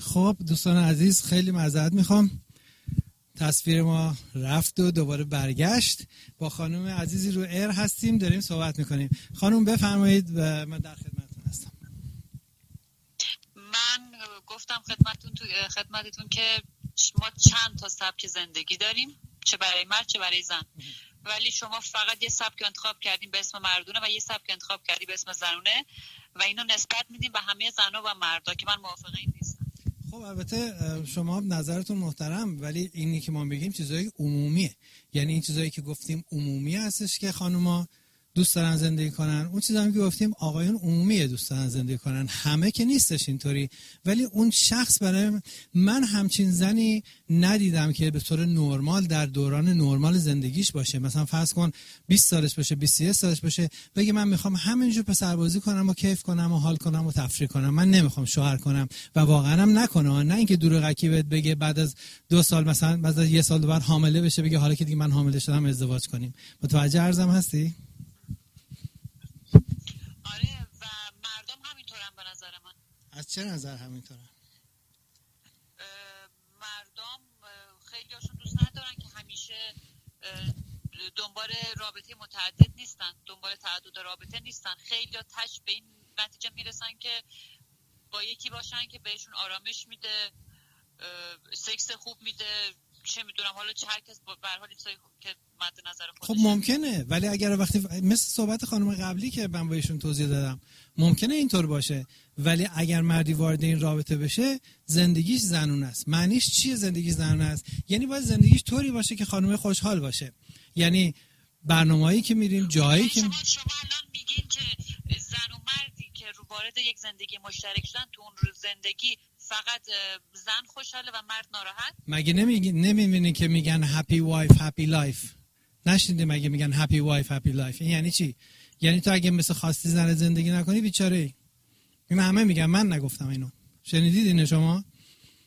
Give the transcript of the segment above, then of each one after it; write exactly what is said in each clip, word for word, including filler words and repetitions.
خب دوستان عزیز، خیلی معذرت میخوام، تصویر ما رفت و دوباره برگشت. با خانم عزیزی رو ایر هستیم، داریم صحبت میکنیم. خانم بفرمایید و من در خدمتتون هستم. من گفتم خدمتتون تو خدمتتون که ما چند تا سبک زندگی داریم، چه برای مرد چه برای زن، ولی شما فقط یه سبک انتخاب کردیم به اسم مردونه و یه سبک انتخاب کردیم به اسم زنونه و اینو نسبت میدیم به همه زنها و مردا که من موافقه این نیستم. خب البته شما نظرتون محترم، ولی اینی که ما بگیم چیزای عمومیه. یعنی این چیزایی که گفتیم عمومی هستش که خانوما دوست دارن زندگی کنن، اون چیزایی که گفتیم آقایون عمومیه دوست دارن زندگی کنن. همه که نیستش اینطوری، ولی اون شخص برای من همچین زنی ندیدم که به طور نرمال در دوران نرمال زندگیش باشه. مثلا فرض کن بیست سالش باشه، بیست و یک سالش باشه، بگه من میخوام همینجور پسربازی کنم و کیف کنم و حال کنم و تفریح کنم، من نمیخوام شوهر کنم. و واقعا هم نکنه، نه اینکه دروغکی بهت بگه بعد از دو سال مثلا بعد از یه سال بعد حامله بشه بگه حالا که دیگه من حامله شدم ازدواج کنیم. متوجه عرضم هستی؟ آره، و مردم همینطورن به نظر من. از چه نظر همینطورن؟ مردم خیلی هاشون دوست ندارن که همیشه دنبال رابطه متعدد نیستن، دنبال تعدد رابطه نیستن. خیلی ها تش به این نتیجه میرسن که با یکی باشن که بهشون آرامش میده، سکس خوب میده، چه میدونم حالا چه هر کس به هر حال چیزایی که مد نظر خودشه. خب ممکنه، ولی اگر وقتی مثل صحبت خانم قبلی که من بهشون توضیح دادم، ممکنه اینطور باشه، ولی اگر مردی وارد این رابطه بشه زندگیش زنونه است. معنیش چیه زندگی زنونه است؟ یعنی باید زندگیش طوری باشه که خانم خوشحال باشه. یعنی برنامه‌ای که میریم جایی که شما شما الان میگین که زن و مردی که رو وارد یک زندگی مشترک شدن تو اون زندگی فقط زن خوشحاله و مرد ناراحت؟ مگه نمیگی نمیبینی که میگن هپی وایف هپی لایف؟ نشنیدی مگه میگن هپی وایف هپی لایف؟ این یعنی چی؟ یعنی تو اگه مثل خواستی زن زندگی نکنی بیچاره ای. این همه میگن، من نگفتم اینو. شنیدید اینو شما؟ نه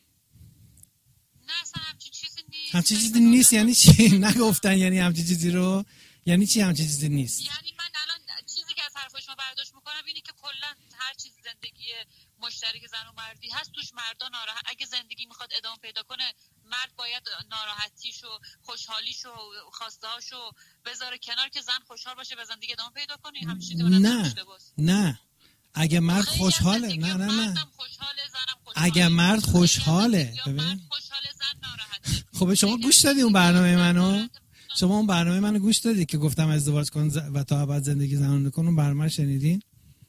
اصلا همچین چیزی نیست. همچین چیزی نیست یعنی چی؟ نگفتن یعنی همچین چیزی رو؟ یعنی چی همچین چیزی نیست؟ یعنی من الان چیزی که از حرف شما برداشت میکنم اینه که کلا هر چیز زندگی مشترک زن و مردی هست توش مردا ناراحت. اگه زندگی میخواد ادامه پیدا کنه، مرد باید ناراحتیشو، خوشحالیشو، خواسته‌هاشو بذاره کنار که زن خوشحال باشه و زندگی ادامه پیدا کنه. همین چیزی نه نه اگه مرد خوشحاله، نه نه نه اگه مرد خوشحاله، ببین خب شما گوش دادی اون برنامه منو؟ شما اون برنامه منو گوش دادی که گفتم ازدواج کن و تا ابد زندگی زنانه کن؟ اون برنامه شنیدین؟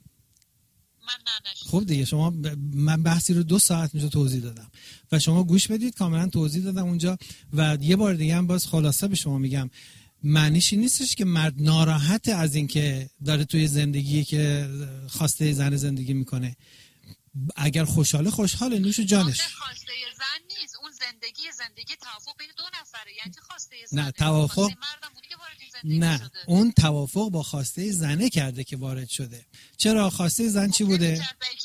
خب دیگه شما ب... من بحثی رو دو ساعت میشه توضیح دادم و شما گوش بدید، کاملا توضیح دادم اونجا. و یه بار دیگه هم باز خلاصه به شما میگم، معنیش این نیستش که مرد ناراحت از این که داره توی زندگی که خواسته زن زندگی میکنه. اگر خوشحاله خوشحاله، نوش جانش. خواسته زن نیست، اون زندگی زندگی توافق بین دو نفره. یعنی خواسته زن نه توافق نه شده. اون توافق با خواسته زنه کرده که وارد شده. چرا خواسته زن چی بوده؟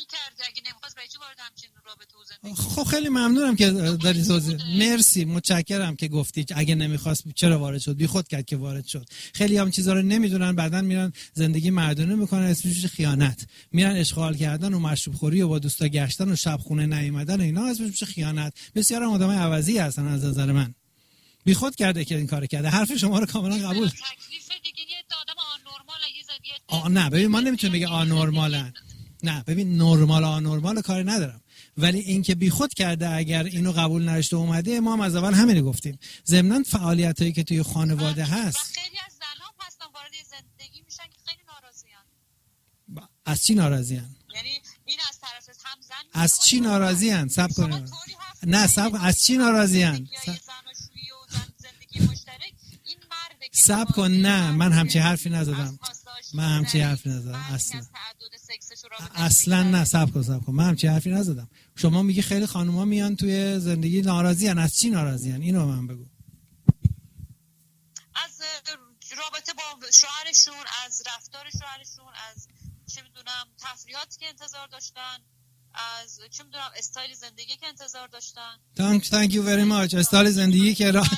خب خیلی ممنونم که داری توضیح. مرسی، متشکرم که گفتی اگه نمیخواست چرا وارد شد. بی خود کرد که وارد شد. خیلی هم چیزا رو نمیدونن، بعدن میرن زندگی مردونه میکنن، اسمش خیانت. میرن اشغال کردن و مشروب خوری و با دوستا گشتن و شب خونه نیومدن و اینا اسمش خیانت. بسیار آدمای عوضی هستن از نظر من. بی خود کرده که این کارو کرده. حرف شما رو کاملا قبول. تکلیف دیگه یه آدم آنورمال یه زدیه. آ نه ببین، ما نمیتونیم بگیم آنورمالن. نه ببین، نرمال آنورمال کاری ندارم، ولی این که بی خود کرده اگر اینو قبول نشته اومده، ما هم از اول همین گفتیم. ضمن فعالیتایی که توی خانواده هست، خیلی از زن‌ها هستن وارد زندگی میشن که خیلی ناراضیان. با... از چی ناراضیان؟ یعنی این از طرف هم زن از چی ناراضیان؟ صبر کن. نه صبر، از چی ناراضیان؟ صبر کن. نه من همچین حرفی نزدم. من همچین حرفی نزدم اصلا. اصلا نه. صبر کن صبر کن. من همچین حرفی نزدم. شما میگی خیلی خانوما میان توی زندگی ناراضیان. از چی ناراضیان؟ اینو من بگو. از رابطه با شوهرشون، از رفتار شوهرشون، از چه میدونم تفریحاتی که انتظار داشتن، از چه میدونم استایل زندگی که انتظار داشتن. تانک تانک یو وری ماچ. استایل زندگی که را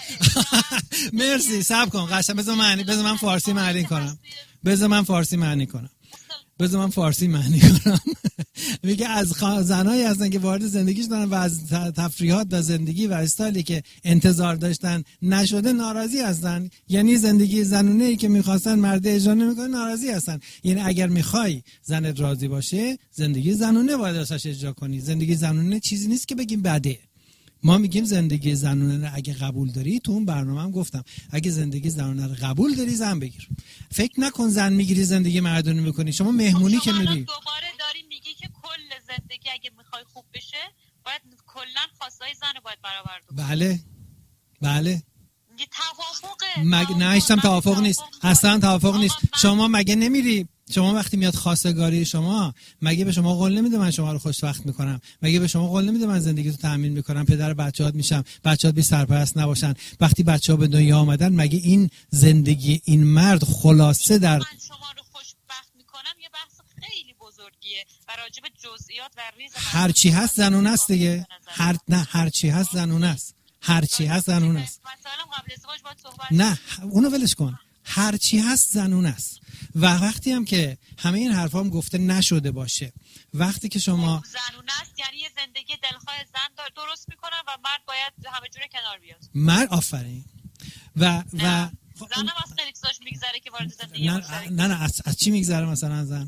مرسی. صبر کن قشنگ. بذار معنی بذار من فارسی معنی کنم. بذار من فارسی معنی کنم. بذار من فارسی معنی کنم. میگه از زنایی هستن که وارد زندگیش دارن و از تفریحات و زندگی و استایلی که انتظار داشتن نشده ناراضی هستن. یعنی زندگی زنونه‌ای که میخواستن مرد اجرا نمیکنه ناراضی هستن. یعنی اگر میخوای زنت راضی باشه زندگی زنونه باید ازش اجرا کنی. زندگی زنونه چیزی نیست که بگیم بده. ما میگیم زندگی زنونه رو اگه قبول داری، تو اون برنامه هم گفتم اگه زندگی زنونه رو قبول داری زن بگیر. فکر نکن زن میگیری زندگی مردونه میکنی. شما مهمونی که میری دوباره داری میگی که کل زندگی اگه میخوای خوب بشه باید کلا خواستای زن رو باید برآورده کنی. بله بله توافقه مگ... نه ایشتم توافق نیست، اصلا توافق نیست. شما مگه نمیری، شما وقتی میاد خواستگاری شما مگه به شما قول نمیده من شما رو خوشوقت میکنم؟ مگه به شما قول نمیده من زندگی تو تامین میکنم، پدر بچه‌هات میشم، بچه‌هات بی سرپرست نباشن؟ وقتی بچه‌ها به دنیا آمدن مگه این زندگی این مرد خلاصه در من شما رو خوشبخت میکنم یه بحث خیلی بزرگیه و راجع به جزئیات و ریز هر چی هست زنونه است دیگه. هر نه هر چی هست زنونه است. هر چی هست زنونه است. مثلا قبل ازدواج باید صحبت نه اونو ولش کن. هر چی هست زنونه است. و وقتی هم که همه این حرفا هم گفته نشده باشه، وقتی که شما زنونه است یعنی یه زندگی دلخواه زن دار درست میکنن و مرد باید همه جوره کنار بیاد. مرد آفرین. و و زنم از خیلی چیزاش میگذره که وارد زندگی نه نه نه از, از چی میگذره مثلا زن؟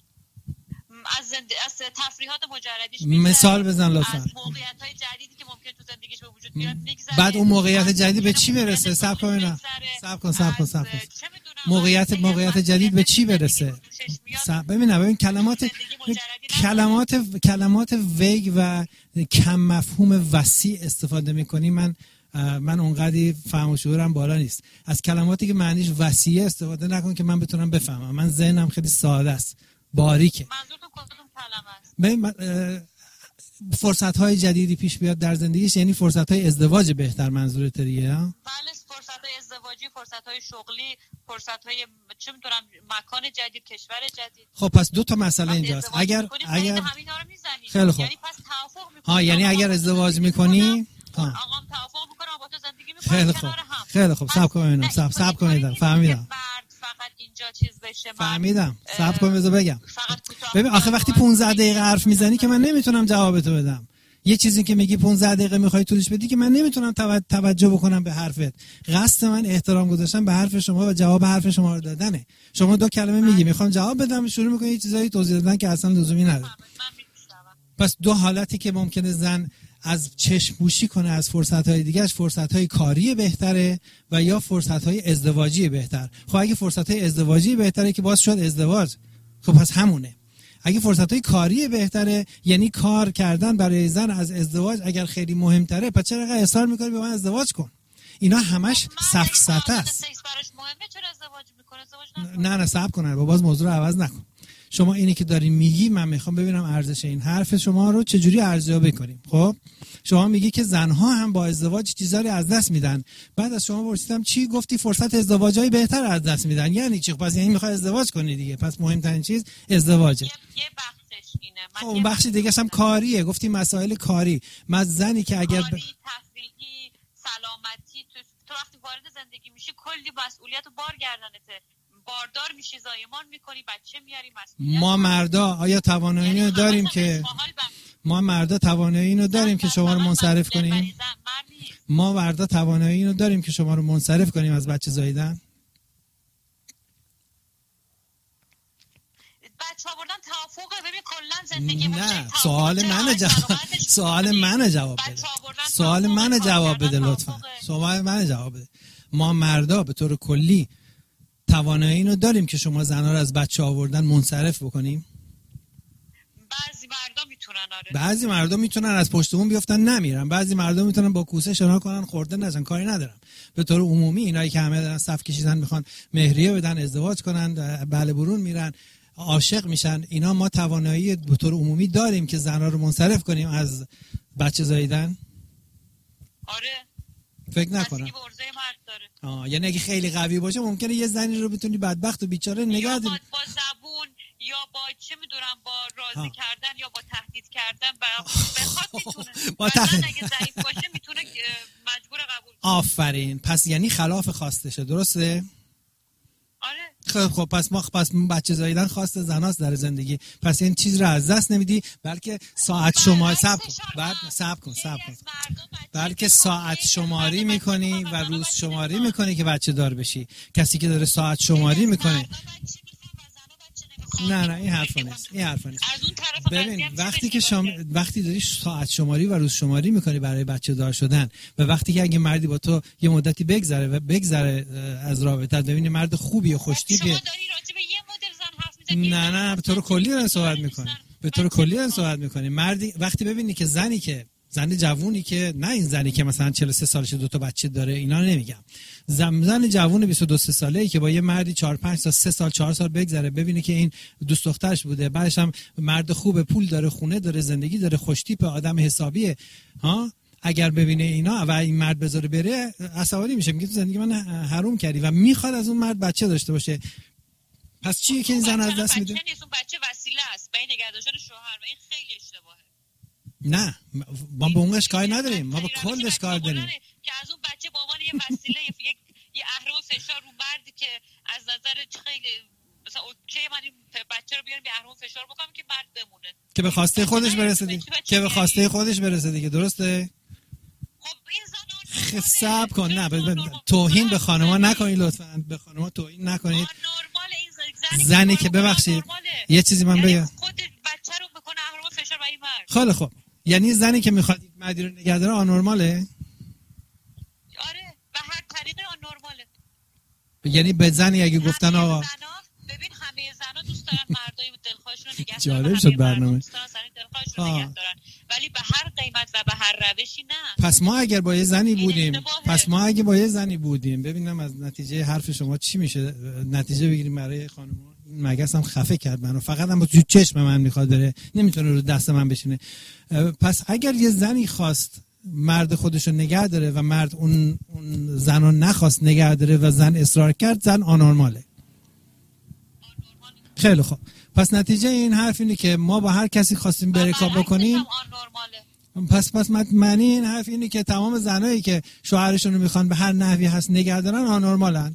از زند... از تفریحات مجردیش میگذره. مثال بزن لطفا. از موقعیت‌های جدیدی که ممکن تو زندگیش به وجود بیاد میگذره. بعد اون موقعیت جدید به چی برسه؟ صبر کن اینا. صبر کن صبر کن صبر کن. موقعیت موقعیت جدید به چی برسه؟ ببین ببین کلمات کلمات کلمات ویگ و کم مفهوم وسیع استفاده می‌کنی. من من اونقدی فهم و شعورم بالا نیست. از کلماتی که معنیش وسیع استفاده نکن که من بتونم بفهمم. من ذهنم خیلی ساده است، باریکه. منظورتون کدوم کلمه است؟ ببین فرصت‌های جدیدی پیش بیاد در زندگیش، یعنی فرصت‌های ازدواج بهتر منظورت دیگه؟ بله، فرصت‌های ازدواجی، فرصت‌های شغلی، فرصت‌های چه می‌دونم مکان جدید، کشور جدید. خب پس دو تا مسئله اینجاست. اگر اگر خیلی خوب. یعنی پس توافق می‌کنی. ها یعنی اگر ازدواج می‌کنی ها آقام توافق می‌کنه با تو زندگی می‌کنه. خیلی خوب. خیلی خوب. صبر کن ببینم. صبر صبر کنید. فهمیدم. فقط اینجا چیز بشه. فهمیدم. صبر کن بذار بگم. ببین آخه وقتی پانزده دقیقه حرف میزنی که من نمیتونم جوابتو بدم. یه چیزی که میگی پانزده دقیقه میخوای طولش بدی که من نمیتونم توجه بکنم به حرفت. قصد من احترام گذاشتن به حرف شما و جواب حرف شما رو دادنه. شما دو کلمه میگی میخوام جواب بدم، شروع میکنی یه چیزایی توضیح دادن که اصلا لزومی نداره. پس دو حالتی که ممکنه زن از چشم پوشی کنه از فرصت‌های دیگه‌اش، فرصت‌های کاری بهتره و یا فرصت‌های ازدواجی بهتر. خب اگه فرصت‌های ازدواجی بهتره که باز شد ازدواج، خب پس همونه. اگه فرصت‌های کاری بهتره یعنی کار کردن برای زن از ازدواج اگر خیلی مهم‌تره، پس چرا انقدر اصرار می‌کنی به من ازدواج کن؟ اینا همش سفسطه است. نه نه صبر کن، با باز موضوع رو عوض نکن. شما اینی که داری میگی من میخوام ببینم ارزش این حرف شما رو چجوری ارزیابی کنیم. خب شما میگی که زنها هم با ازدواج چیزایی از دست میدن. بعد از شما پرسیدم چی گفتی؟ فرصت ازدواجای بهتر از دست میدن. یعنی چی؟ پس یعنی میخوای ازدواج کنی دیگه. پس مهمترین چیز ازدواجه. یه بخشش اینه. خب اون بخش دیگه هم کاریه. گفتی مسائل کاری. من زنی که اگر ب... تفریحی، سلامتی، تو, تو وقتی وارد زندگی میشی کلی مسئولیت و بار گردنته. باردار میشی، زایمان میکنی، بچه میاری، مسئولیت. ما مردا آیا توانایی رو داریم که ما مردا توانایی اینو داریم که شما رو منصرف کنیم؟ ما مردا توانایی اینو داریم که شما رو منصرف کنیم از بچه زاییدن؟ بچه آوردن توافقه. ببین کلا زندگی نه سوال منو جواب سوال منو جواب بده. سوال منو جواب بده لطفا. سوال منو جواب بده. ما مردا به طور کلی توانایی اینو داریم که شما زنا رو از بچه آوردن منصرف بکنیم؟ بعضی مردم میتونن. آره بعضی مردم میتونن از پشت بوم بیفتن نمیرن. بعضی مردم میتونن با کوسه شنا کنن خورده نشن، کاری ندارم. به طور عمومی اینایی که همه دارن صف کشیدن میخوان مهریه بدن، ازدواج کنن، بله برون میرن، عاشق میشن، اینا ما توانایی به طور عمومی داریم که زنا رو منصرف کنیم از بچه زاییدن؟ آره فکر نکنم. آه یعنی اگه خیلی قوی باشه ممکنه یه زنی رو بتونی بدبخت و بیچاره نگه داری. با زبون یا با چه میدونم با راضی آه. کردن یا با تهدید کردن بخواد میتونه. با تهدید اگه ضعیف باشه میتونه مجبور قبول کنه. آفرین. پس یعنی خلاف خواستشه، درسته؟ آره خب خب پس ما پس بچه زاییدن خواست زناست در زندگی، پس این چیز رو از دست نمیدی، بلکه ساعت شما صبر کن بعد صبر کن صبر کن بلکه ساعت شماری میکنی و روز شماری میکنی که بچه دار بشی. کسی که داره ساعت شماری میکنه نه نه این حرفا نیست، این حرفا نیست. ببین وقتی که شما وقتی داری ساعت شماری و روز شماری میکنی برای بچه دار شدن و وقتی که اگه مردی با تو یه مدتی بگذره و بگذره از رابطت ببینی مرد خوبی و خوشتیپه، نه نه به طور کلی دارن صحبت میکنی، به طور کلی دارن صحبت میکنی. مردی وقتی ببینی که زنی که زن جوونی که نه این زنی که مثلا چهل و سه سالشه دو تا بچه داره اینا نمیگم، زن زن جوون بیست و دو ساله‌ای که با یه مردی چهار پنج تا سه سال چهار سال بگذره ببینه که این دوست دخترش بوده، بعدش هم مرد خوبه، پول داره، خونه داره، زندگی داره، خوشتیپ، آدم حسابیه ها، اگر ببینه اینا و این مرد بذاره بره عصبانی میشه، میگه تو زندگی من حروم کردی و میخواد از اون مرد بچه داشته باشه. پس چیه که این زن از دست میده؟ بچه نیست، اون بچه وسیله است برای نگه داشتن شوهر و این خیلی اشتباهه. نه ما به اونش کاری نداریم، ما به کلش کار داریم که از اون بچه به عنوان یه وسیله یک یه اهرم فشار رو مردی که از نظر خیلی مثلا اوکی من این بچه رو بیارم یه اهرم فشار بکنم که مرد بمونه که به خواسته خودش برسه دیگه، که به خواسته خودش برسه دیگه، درسته؟ خب این زن صبر کن، نه توهین به خانم‌ها نکنید لطفاً، به خانم‌ها توهین نکنید. زنی که ببخشید یه چیزی من بگم، خود بچه رو بکنه اهرم فشار برای مرد. خیلی خوب، یعنی زنی که میخواد مردی رو نگه داره آنورماله؟ آره به هر طریقی آنورماله. یعنی به زنی اگه گفتن آقا ببین همه زنا دوست دارن مردای دلخواهشون رو نگه دارن، جالب شد برنامه، دوست دارن دلخواهشون رو نگه دارن ولی به هر قیمت و به هر روشی نه. پس ما اگر با یه زنی بودیم پس ما اگه با یه زنی بودیم ببینم از نتیجه حرف شما چی میشه، نتیجه بگیریم برای خانم‌ها. این مگس هم خفه کرد منو، فقط هم تو چشم من میخواد بره، نمیتونه رو دست من بشینه. پس اگر یه زنی خواست مرد خودشو نگه داره و مرد اون, اون زن رو نخواست نگه داره و زن اصرار کرد، زن آنورماله. خیلی خوب، پس نتیجه این حرف اینه که ما با هر کسی خواستیم برکاب بکنیم پس پس معنی این حرف اینه که تمام زنایی که شوهرشون رو میخوان به هر نحوی هست نگه دارن آنورمالن.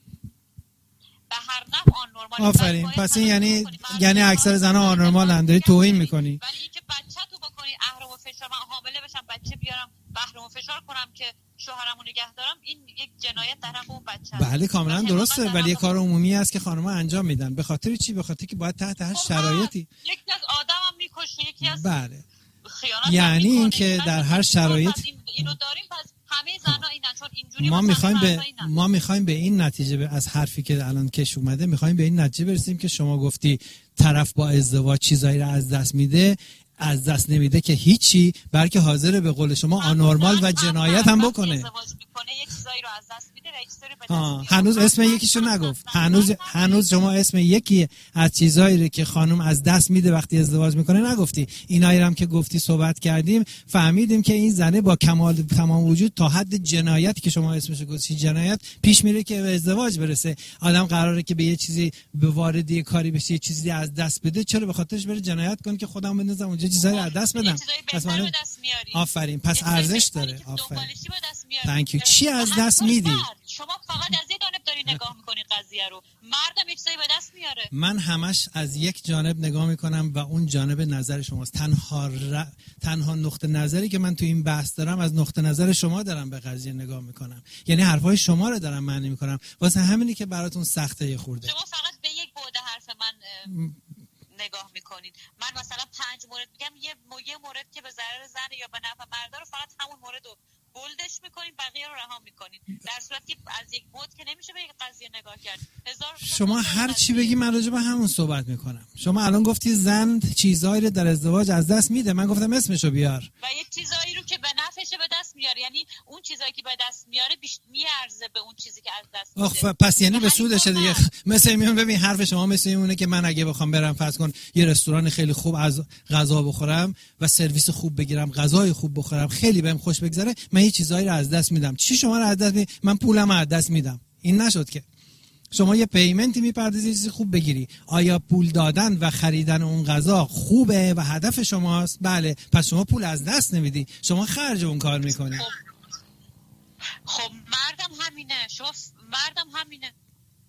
به هر نحو آنورمال. آفرین، پس این یعنی یعنی اکثر زنها آنورمالن، داری توهین میکنی. ولی اینکه بچه تو بکنی اهرم و فشار، من حامله بشم بچه بیارم اهرم و فشار کنم که شوهرمو نگه دارم، این یک جنایت در حق اون بچه. بله کاملا درسته، ولی یه کار عمومی است که خانم‌ها انجام میدن. به خاطر چی؟ به خاطر که باید تحت هر شرایطی یکی از آدمم میکشه، یکی از بله خیانت، یعنی این که در هر شرایط اینو داریم. پس همه زنا اینن، چون اینجوری ما میخوایم به ما میخوایم به این نتیجه از حرفی که الان کش اومده میخوایم به این نتیجه برسیم که شما گفتی طرف با ازدواج چیزایی رو از دست میده، از دست نمیده که هیچی، بلکه حاضر به قول شما آنورمال و جنایت هم بکنه. ازدواج میکنه یک چیزایی رو از دست میده و یک چیزایی رو به دست میاره. هنوز اسم یکیشو نگفت. هنوز هنوز شما اسم یکی از چیزایی رو که خانم از دست میده وقتی ازدواج میکنه نگفتی. اینایی هم که گفتی صحبت کردیم فهمیدیم که این زنه با کمال تمام وجود تا حد جنایتی که شما اسمش گذاشتی جنایت پیش میره که به ازدواج برسه. آدم قراره که به یه چیزی به واردی کاری بشه، یه چیزی از دست بده، چرا به خاطرش بره جنایت کنه که خودم بندازم اونجا چیزایی از دست بدم؟ پس من آفرین، پس ارزش داره. آفرین، تانکیو. چی از دست میدی؟ شما فقط از یه جانب داری نگاه میکنی قضیه رو، مردم یه چیزایی به دست میاره. من همش از یک جانب نگاه میکنم و اون جانب نظر شماست. تنها ر... تنها نقطه نظری که من تو این بحث دارم از نقطه نظر شما دارم به قضیه نگاه میکنم، یعنی حرفای شما رو دارم معنی میکنم، واسه همینی که براتون سخته یه خورده. شما فقط به یک بعد حرف من م... نگاه میکنین. من مثلا پنج مورد میگم، یه یه مورد که به ضرر زن یا به نفع مرد رو فقط همون مورد رو بولدش میکنین، بقیه رو رها میکنین، در صورتی از یک بود که نمیشه به یک قضیه نگاه کرد. هزار شما هر چی بگی من راجع به همون صحبت میکنم. شما الان گفتی زن چیزایی رو در ازدواج از دست میده، من گفتم اسمشو بیار. و یه چیزایی رو که به نفعشه به دست میاره، یعنی اون چیزایی که به دست میاره بیشتر میارزه به اون چیزی که از دست میده. آخ پس یعنی به سودشه دیگه. مثلا میون ببین حرف شما مثل اینه که من اگه بخوام برم فرض کن یه رستوران خیلی خوب از غذا بخورم و سرویس خوب بگیرم، غذای خوب بخورم، خیلی بهم خوش بگذره، من یه چیزایی رو از دست میدم. چی شما رو از دست میدم؟ من پولم از دست میدم. این نشد که شما یه پیمنتی میپردازی چیزی خوب بگیری. آیا پول دادن و خریدن اون غذا خوبه و هدف شماست؟ بله. پس شما پول از دست نمیدی، شما خرج اون کار میکنی. خب, خب مردم همینه، شما مردم همینه.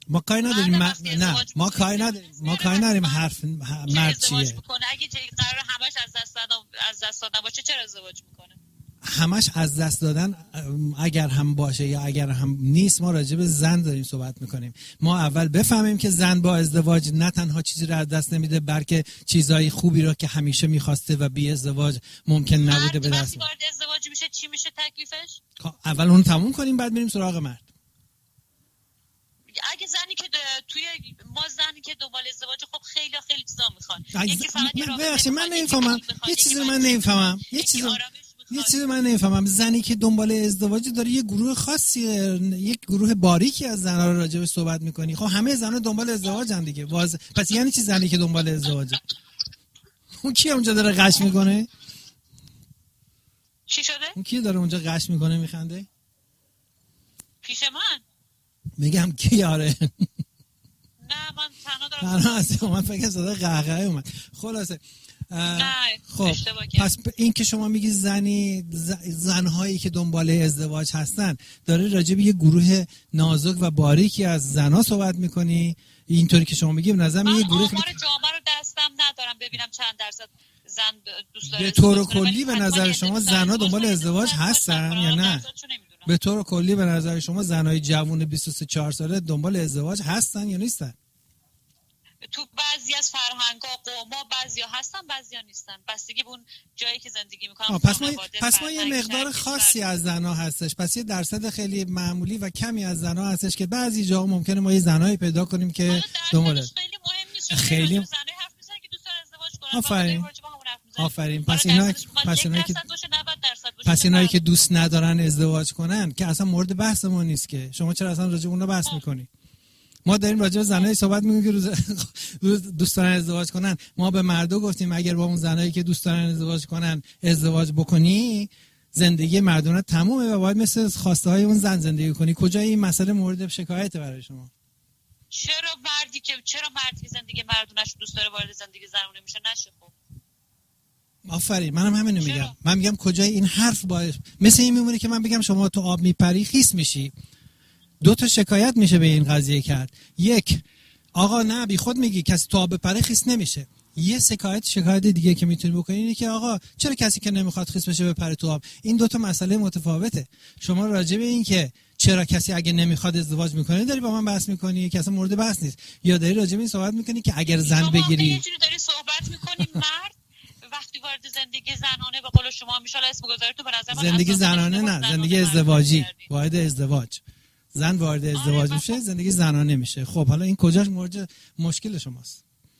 ما کاری نداریم ما... نه ما کاری نداریم ما کاری نداریم حرف مرد چیه. اگه قرار همش از دست دادن از دست دادن باشه چرا ازدواج میکنه؟ همش از دست دادن اگر هم باشه یا اگر هم نیست، ما راجع به زن داریم صحبت میکنیم. ما اول بفهمیم که زن با ازدواج نه تنها چیزی رو از دست نمیده، بلکه چیزای خوبی رو که همیشه میخواسته و بی ازدواج ممکن نبوده به دست بیاره. وارد ازدواج میشه چی میشه تکلیفش؟ اول اون تموم کنیم بعد بریم سراغ مرد. اگه زنی که توی ما زنی که دنبال ازدواج، خب خیلی خیلی چیزا میخوان. یکی فقط یه من نمیفهمم یه چیزی رو من نمیفهمم یه چیزی یه چیزی من نمیفهمم زنی که دنبال ازدواج داره یه گروه خاصی، یک گروه باریکی از زن‌ها رو راجع به صحبت می‌کنی. خب همه زن‌ها دنبال ازدواجن دیگه. واز... پس یعنی چی زنی که دنبال ازدواجه؟ اون کی اونجا داره قش میکنه؟ چی شده؟ اون کی داره اونجا قش میکنه میخنده؟ پیش من؟ میگم کی؟ آره. نه من تنها دارم. تنها هستم. من فکر صدا قهقه اومد. خلاصه نه خب پس این که شما میگی زنی زنهایی که دنبال ازدواج هستن داره راجع به یه گروه نازک و باریکی از زنها صحبت میکنی، اینطوری که شما میگی به نظرم یه گروه آمار جامعه رو دستم ندارم ببینم چند درصد زن دوست داره. به طور کلی به نظر شما زنها دنبال ازدواج هستن یا نه؟ به طور کلی به نظر شما زنهای جوون بیست و سه چهار ساله دنبال ازدواج هستن یا نیستن؟ تو بعضی از فرهنگ‌ها قوم‌ها بعضیا هستن بعضیا نیستن، بستگی به اون جایی که زندگی می‌کنن. پس ما پس ما یه مقدار خاصی از زن‌ها هستش، پس یه درصد خیلی معمولی و کمی از زن‌ها هستش که بعضی جاها ممکنه ما یه زنایی پیدا کنیم که دنبال خیلی مهم نیست. خیلی زنای حرف میزنن که دوست دارن ازدواج کنن. آفرین آفرین. پس اینا پس اینایی که پس اینایی که دوست ندارن ازدواج کنن که اصلا مورد بحث ما نیست که. شما چرا اصلا راجع به اونها بحث می‌کنی؟ ما داریم راجع به زنایی صحبت می‌کنیم که روز دوست دارن ازدواج کنن. ما به مردو گفتیم اگر با اون زنایی که دوست دارن ازدواج کنن ازدواج بکنی زندگی مردونه تمومه و باید مثل خواسته های اون زن زندگی کنی. کجا این مسئله مورد شکایت برای شما؟ چرا مردی که چرا مردی که زندگی مردونه‌اش دوست داره وارد زندگی زنونه میشه نشه؟ خب آفرین. منم همینو میگم. من میگم کجای این حرف باید مثل این میمونه که من بگم شما تو آب میپری خیس میشی. دو تا شکایت میشه به این قضیه کرد. یک، آقا نه بی خود میگی کسی تو آب بپره خیس نمیشه. یه شکایت شکایت دیگه که میتونی بکنی اینه که آقا چرا کسی که نمیخواد خیس بشه بپره تو آب؟ این دو تا مسئله متفاوته. شما راجع به این که چرا کسی اگه نمیخواد ازدواج میکنه داری با من بحث میکنی که اصلا مورد بحث نیست، یا داری راجع به این صحبت میکنی که اگر زن بگیری یه جوری داری صحبت میکنی مرد وقتی وارد زندگی زنانه به قول شما میشه اسم گذاری تو به نظر من زندگی زنانه نه زندگی ازدواجی وارد ازدواج زن وارد ازدواج میشه آره زندگی زنانه میشه. خب حالا این کجاش مورد مشکل شماست؟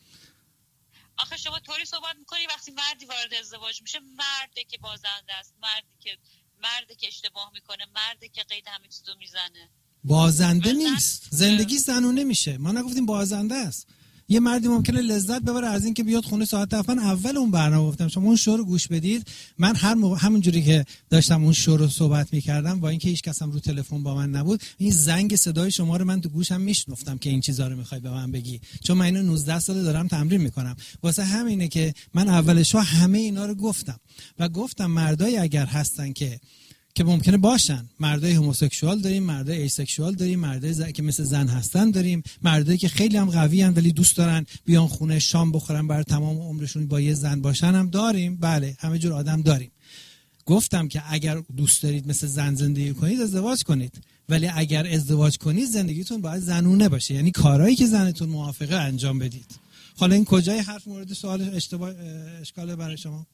آخه شما طوری صحبت میکنی وقتی مردی وارد ازدواج میشه مردی که بازنده است، مردی که مردی که اشتباه میکنه، مردی که قید همه چیزو میزنه. بازنده نیست. زندگی زنانه میشه. ما نگفتیم بازنده است. یه مردی ممکنه لذت ببره از این که بیاد خونه ساعت هفت. اول اون برنامه گفتم شما اون شو رو گوش بدید. من هر موقع همون جوری که داشتم اون شو رو صحبت می‌کردم با اینکه هیچ کس هم رو تلفن با من نبود، این زنگ صدای شما رو من تو گوشم میشنفتم که این چیزا رو می‌خوای به من بگی، چون من اینو نوزده ساله دارم تمرین می‌کنم. واسه همینه که من اول شو همه اینا رو گفتم و گفتم مردای اگر هستن که که ممکنه باشن، مردای هموسکسوال داریم، مردای ایسکسوال داریم، مردای ز... که مثل زن هستن داریم، مردایی که خیلی هم قوی ان ولی دوست دارن بیان خونه شام بخورن برای تمام عمرشون با یه زن باشن هم داریم. بله همه جور آدم داریم. گفتم که اگر دوست دارید مثل زن زندگی کنید ازدواج کنید، ولی اگر ازدواج کنید زندگیتون باید زنونه باشه، یعنی کارهایی که زنتون موافقه انجام بدید. حالا این کجای حرف مورد سوال اشتباه اشکاله برای شما؟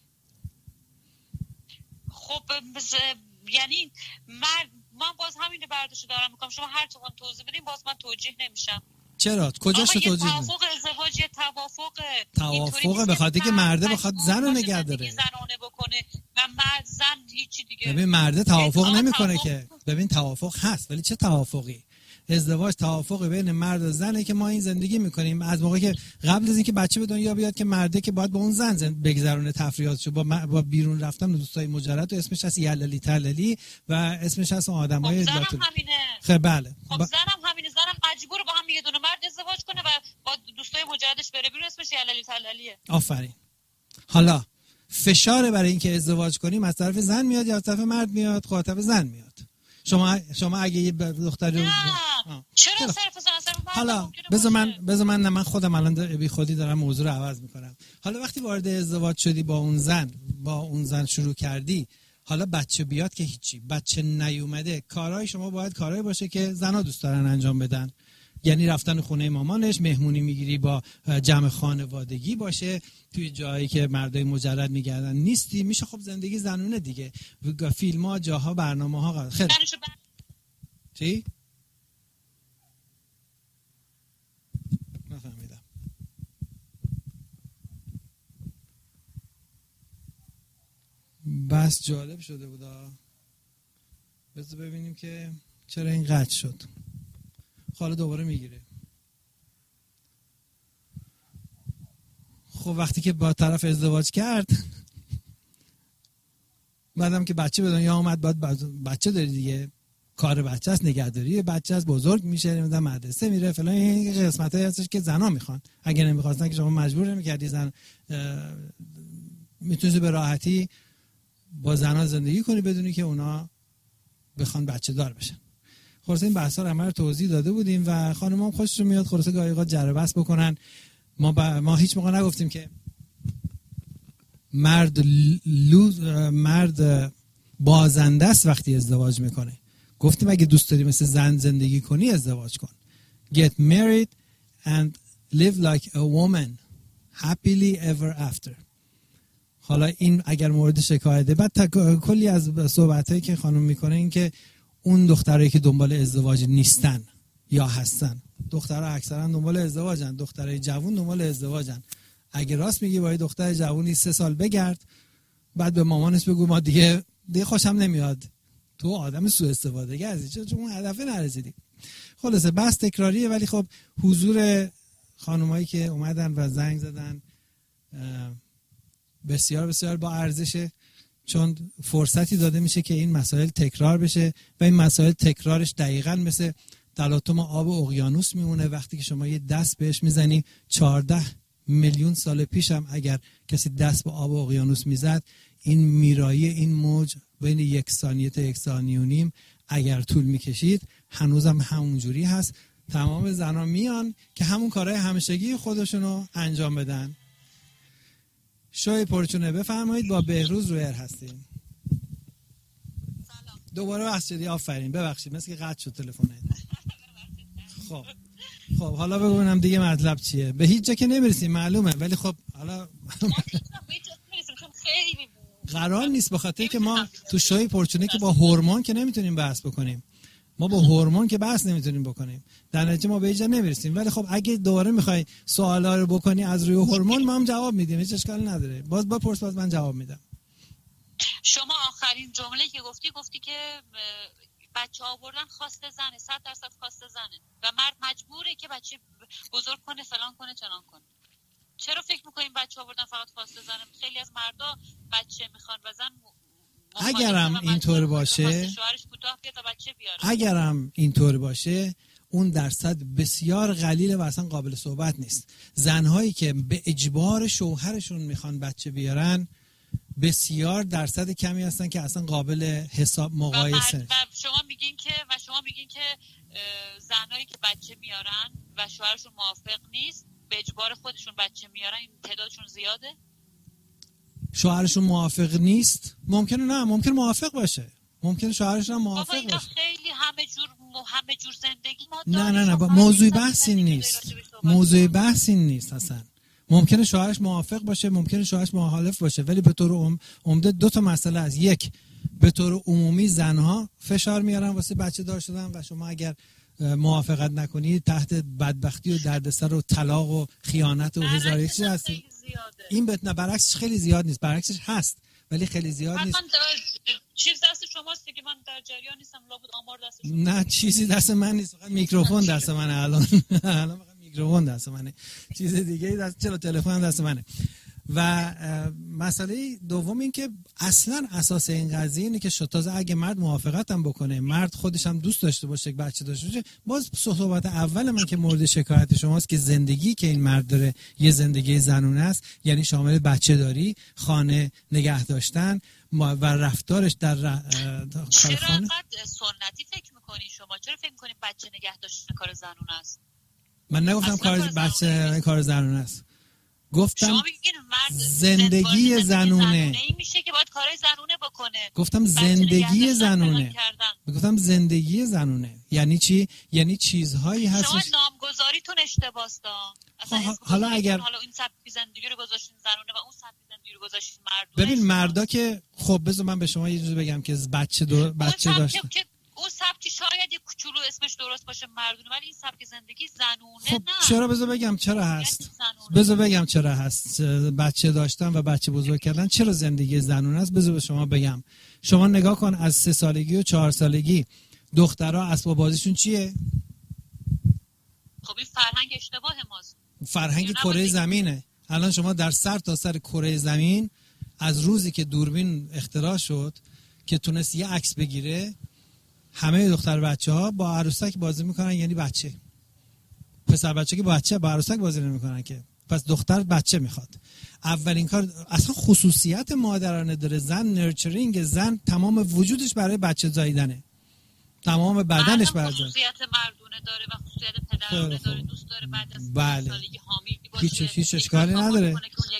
خب بز... یعنی مرد من باز همین برداشت دارم میکنم. شما هر چقدر توضیح بدین باز من توجیه نمیشم. چرا؟ کجاش رو توجیه بدین؟ توافق ازدواج یه توافق توافق به خاطر که مرده بخواد زن رو نگه داره. زنانه بکنه و مرد زن هیچی دیگه. ببین مرده توافق نمیکنه که. ببین توافق هست ولی چه توافقی؟ ازدواج توافق بین مرد و زنه که ما این زندگی میکنیم از موقعی که قبل از اینکه بچه به دنیا بیاد که مرده که باید با اون زن, زن بگذرونه تفریحاتشو با, م... با بیرون رفتن و دوستای مجرد و اسمش هست یللی تللی و اسمش هست آدمای خب زنم همینه. خب بله خب با... زنم همینه. زنم مجبور با هم یه دونه مرد ازدواج کنه و با دوستای مجردش بره بیرون اسمش یللی تللیه. آفرین. حالا فشار برای اینکه ازدواج کنیم از طرف زن میاد یا از طرف مرد میاد؟ خاطب زن میاد. شما شما اگه یه دختری چرا صرف زن از حالا بذار من بذار من من خودم الان بی خودی دارم موضوع رو عوض میکنم. حالا وقتی وارد ازدواج شدی با اون زن، با اون زن شروع کردی، حالا بچه بیاد که هیچی، بچه نیومده، کارهای شما باید کارهایی باشه که زنا دوست دارن انجام بدن. یعنی رفتن خونه مامانش، مهمونی میگیری، با جمع خانوادگی باشه، توی جایی که مردای مجرد میگردن نیستی، میشه خب زندگی زنونه دیگه. فیلم ها، جاها، برنامه ها. خیلی چی؟ نفهمیدم. بس جالب شده بودا. بذار ببینیم که چرا این قطع شد. حالا دوباره میگیره. خب وقتی که با طرف ازدواج کرد، بعدم که بچه به دنیا اومد، باید بچه داری دیگه، کار بچه است، نگهداری بچه است، بزرگ میشه، نمیدونم مدرسه میره فلان. این قسمتایی هستش که زنا میخوان. اگه نمیخواستن که شما مجبور نمیکردی، زن میتونی به راحتی با زنا زندگی کنی بدونی که اونا بخوان بچه دار بشن. خلاص این بحثا رو همه توضیح داده بودیم و خانمام خوششون میاد خلاص گاهی اوقات جر و بحث بکنن. ما با... ما هیچ موقع نگفتیم که مرد لوز مرد بازنده است وقتی ازدواج میکنه. گفتیم اگه دوست داری مثل زن زندگی کنی ازدواج کن. Get married and live like a woman happily ever after. حالا این اگر مورد شکایته، بعد تا... کلی از صحبتایی که خانم میکنه این که اون دخترایی که دنبال ازدواج نیستن یا هستن، دخترها اکثرا دنبال ازدواجن، دخترای جوون دنبال ازدواجن. اگه راست میگی با دختر جوونی سه سال بگرد، بعد به مامانش بگو ما دیگه دیگه خوشم نمیاد، تو آدم سوء استفاده گردی، چون اون هدف نرسیدی. خلاصه بس تکراریه، ولی خب حضور خانمایی که اومدن و زنگ زدن بسیار بسیار با ارزشه، چون فرصتی داده میشه که این مسائل تکرار بشه و این مسائل تکرارش دقیقاً مثل تلاطم آب و اقیانوس میمونه. وقتی که شما یه دست بهش میزنی، چهارده میلیون سال پیش هم اگر کسی دست به آب و اقیانوس میزد، این میرایی این موج بین یک ثانیه تا یک ثانیه و نیم اگر طول میکشید هنوزم همونجوری هست. تمام زنان میان که همون کارهای همیشگی خودشونو انجام بدن. شوی پرچونه بفرمایید، با بهروز رویر هستیم. دوباره وقت شدی، آفرین، ببخشید مثل که قطع شد تلفنت. خب خب حالا بگم دیگه مطلب چیه. به هیچ جا که نمیرسیم معلومه، ولی خب حالا قرار نیست، به خاطر که ما تو شوی پرچونه که با هورمون که نمیتونیم بحث بکنیم، ما با هورمون که بحث نمیتونیم بکنیم، در نتیجه ما به اینجا نمیرسیم. ولی خب اگه دوباره میخوای سوالا رو بکنی از روی هورمون، ما هم جواب میدیم، هیچ اشکالی نداره. باز با پرس باز من جواب میدم. شما آخرین جمله که گفتی گفتی که بچه آوردن خواست زنه، صد درصد خواست زنه و مرد مجبوره که بچه بزرگ کنه، فلان کنه، چنان کنه. چرا فکر میکنیم بچه آوردن فقط خواست زنه؟ خیلی از مردا بچه میخوان و زن اگرم اینطور باشه، اگرم اینطور باشه اون درصد بسیار قلیله و اصلا قابل صحبت نیست. زنهایی که به اجبار شوهرشون میخوان بچه بیارن بسیار درصد کمی هستن که اصلا قابل حساب مقایسه. و, و شما میگین که و شما میگین که زنهایی که بچه میارن و شوهرشون موافق نیست، به اجبار خودشون بچه میارن، این تعدادشون زیاده؟ شوهرشون موافق نیست؟ ممکنه نه، ممکنه موافق باشه، ممکنه شوهرشون هم موافق باشه. خیلی همه جور همه جور زندگی ما نه نه نه با موضوع بحث این نیست. موضوع بحث این نیست اصلا. ممکنه شوهرش موافق باشه، ممکنه شوهرش مخالف باشه، ولی به طور عمده دو تا مسئله است. یک، به طور عمومی زنها فشار میارن واسه بچه دار شدن و شما اگر موافقت نکنید تحت بدبختی و دردسر و طلاق و خیانت و هزار یک چیز هستی. این بتونه برعکسش خیلی زیاد نیست، برعکسش هست ولی خیلی زیاد نیست. چیز دست شماست که من در جریان نیستم، لابد آمار دست شما. نه چیزی دست من نیست، فقط میکروفون دست منه الان. الان فقط میکروفون دست منه، چیز دیگه دست، چرا تلفن دست منه. و مسئله دوم این که اصلا اساس این قضیه اینه که تازه اگه مرد موافقت هم بکنه، مرد خودش هم دوست داشته باشه، بچه داشته باشه، باز صحبت اول من که مورد شکایت شماست که زندگی که این مرد داره یه زندگی زنونه است، یعنی شامل بچه داری، خانه نگه داشتن و رفتارش در خانه. چرا انقدر سنتی فکر میکنین شما؟ چرا فکر میکنین بچه نگه داشتن کار زنونه است؟ من نگفتم کار بچه کار زنونه است. گفتم زندگی زنونه میشه که باید کارهای زنونه بکنه. گفتم زندگی زنونه. گفتم زندگی زنونه یعنی چی؟ یعنی چیزهایی هست. شما نامگذاریتون اشتباهه. اصلا حالا اگر حالا این سبک زندگی رو گذاشتین زنونه و اون سبک زندگی رو گذاشتین مردونه. ببین مردا که خب بذار من به شما یه چیزی بگم که بچه دو بچه داشته. اون سبک شاید یه کوچولو اسمش درست باشه مردونه، ولی این سبک زندگی زنونه خب نه. چرا بذار بگم چرا هست. بذار بگم چرا هست. بچه داشتن و بچه بزرگ کردن چرا زندگی زنونه است. بذار به شما بگم. شما نگاه کن از سه سالگی و چهار سالگی دخترها اسباب بازیشون چیه؟ خب این فرهنگ اشتباه ماست. فرهنگ کره زمینه. الان شما در سر تا سر کره زمین از روزی که دوربین اختراع شد که تونست یه عکس بگیره، همه دختر بچه ها با عروسک بازی میکنن، یعنی بچه. پسر بچه که با بچه با عروسک بازی نمیکنن که، پس دختر بچه میخواد. اولین کار اصلا خصوصیت مادرانه داره. زن نرچرینگ، زن تمام وجودش برای بچه زاییدنه، تمام بدنش برای خصوصیت مردونه داره و خصوصیت پدرانه داره. دوست داره بعد از بله. سالگی حامی باشه. هیچ هیچ اشکالی نداره.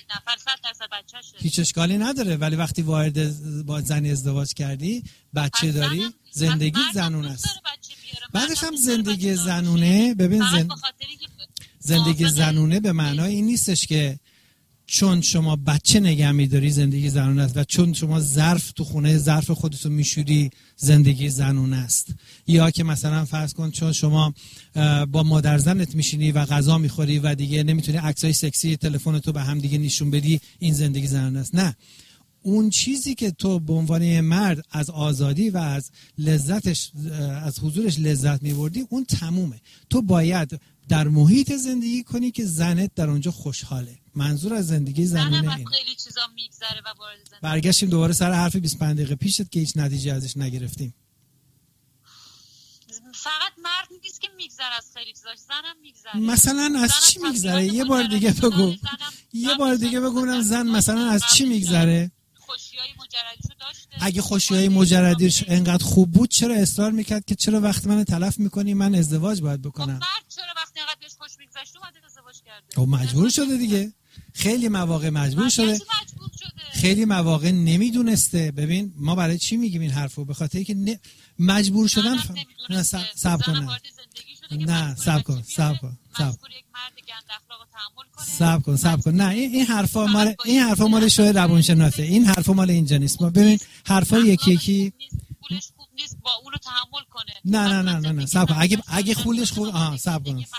هیچ اشکالی نداره. ولی وقتی وارد با زنی ازدواج کردی، بچه داری، زندگی زنونه است. بعدش هم زندگی زنونه، ببین زن... زندگی زنونه به معنای این نیستش که چون شما بچه نگه می‌داری زندگی زنونه است و چون شما ظرف تو خونه ظرف خودتو میشوری زندگی زنونه است، یا که مثلا فرض کن چون شما با مادر زنت میشینی و غذا میخوری و دیگه نمیتونی عکسای سکسی تلفنتو به هم دیگه نشون بدی، این زندگی زنونه است. نه، اون چیزی که تو به عنوان مرد از آزادی و از لذتش از حضورش لذت می‌بردی اون تمومه. تو باید در محیط زندگی کنی که زنت در اونجا خوشحاله. منظور از زندگی زنونه اینه. خیلی چیزا میگذره و وارد زندگی. برگشتیم دوباره سر حرف بیست و پنج دقیقه پیشت که هیچ نتیجه ازش نگرفتیم. فقط مرد نیست که میگذره از خیلی چیزاش، زنم میگذره. مثلا از چی میگذره؟ یه بار دیگه بگو. یه بار دیگه بگم زن مثلا از چی میگذره؟ خوشیای مجردیشو داشته. اگه خوشیای مجردیش انقدر خوب بود چرا اصرار میکرد که چرا وقت من تلف میکنی من ازدواج باید بکنم؟ خب مرد چرا وقتی انقدر بهش خوش میگذشت اومد ازدواج کرد؟ خب مجبور شده دیگه. خیلی مواقع مجبور شده. مجبور شده. خیلی مواقع نمیدونسته. ببین ما برای چی میگیم این حرفو؟ به خاطر اینکه ن... مجبور شدن ف... نه صبر کن. نه صبر کن صبر کن صبر صبر کن صبر کن. نه این این حرفا مال این حرفا مال شوی روانشناسه. این حرفا مال اینجا نیست. ما ببین حرفا یکی یکی پولش خوب نیست با اونو تحمل کنه. نه نه نه نه نه صبر کن. اگه اگه پولش خوب آها صبر کن.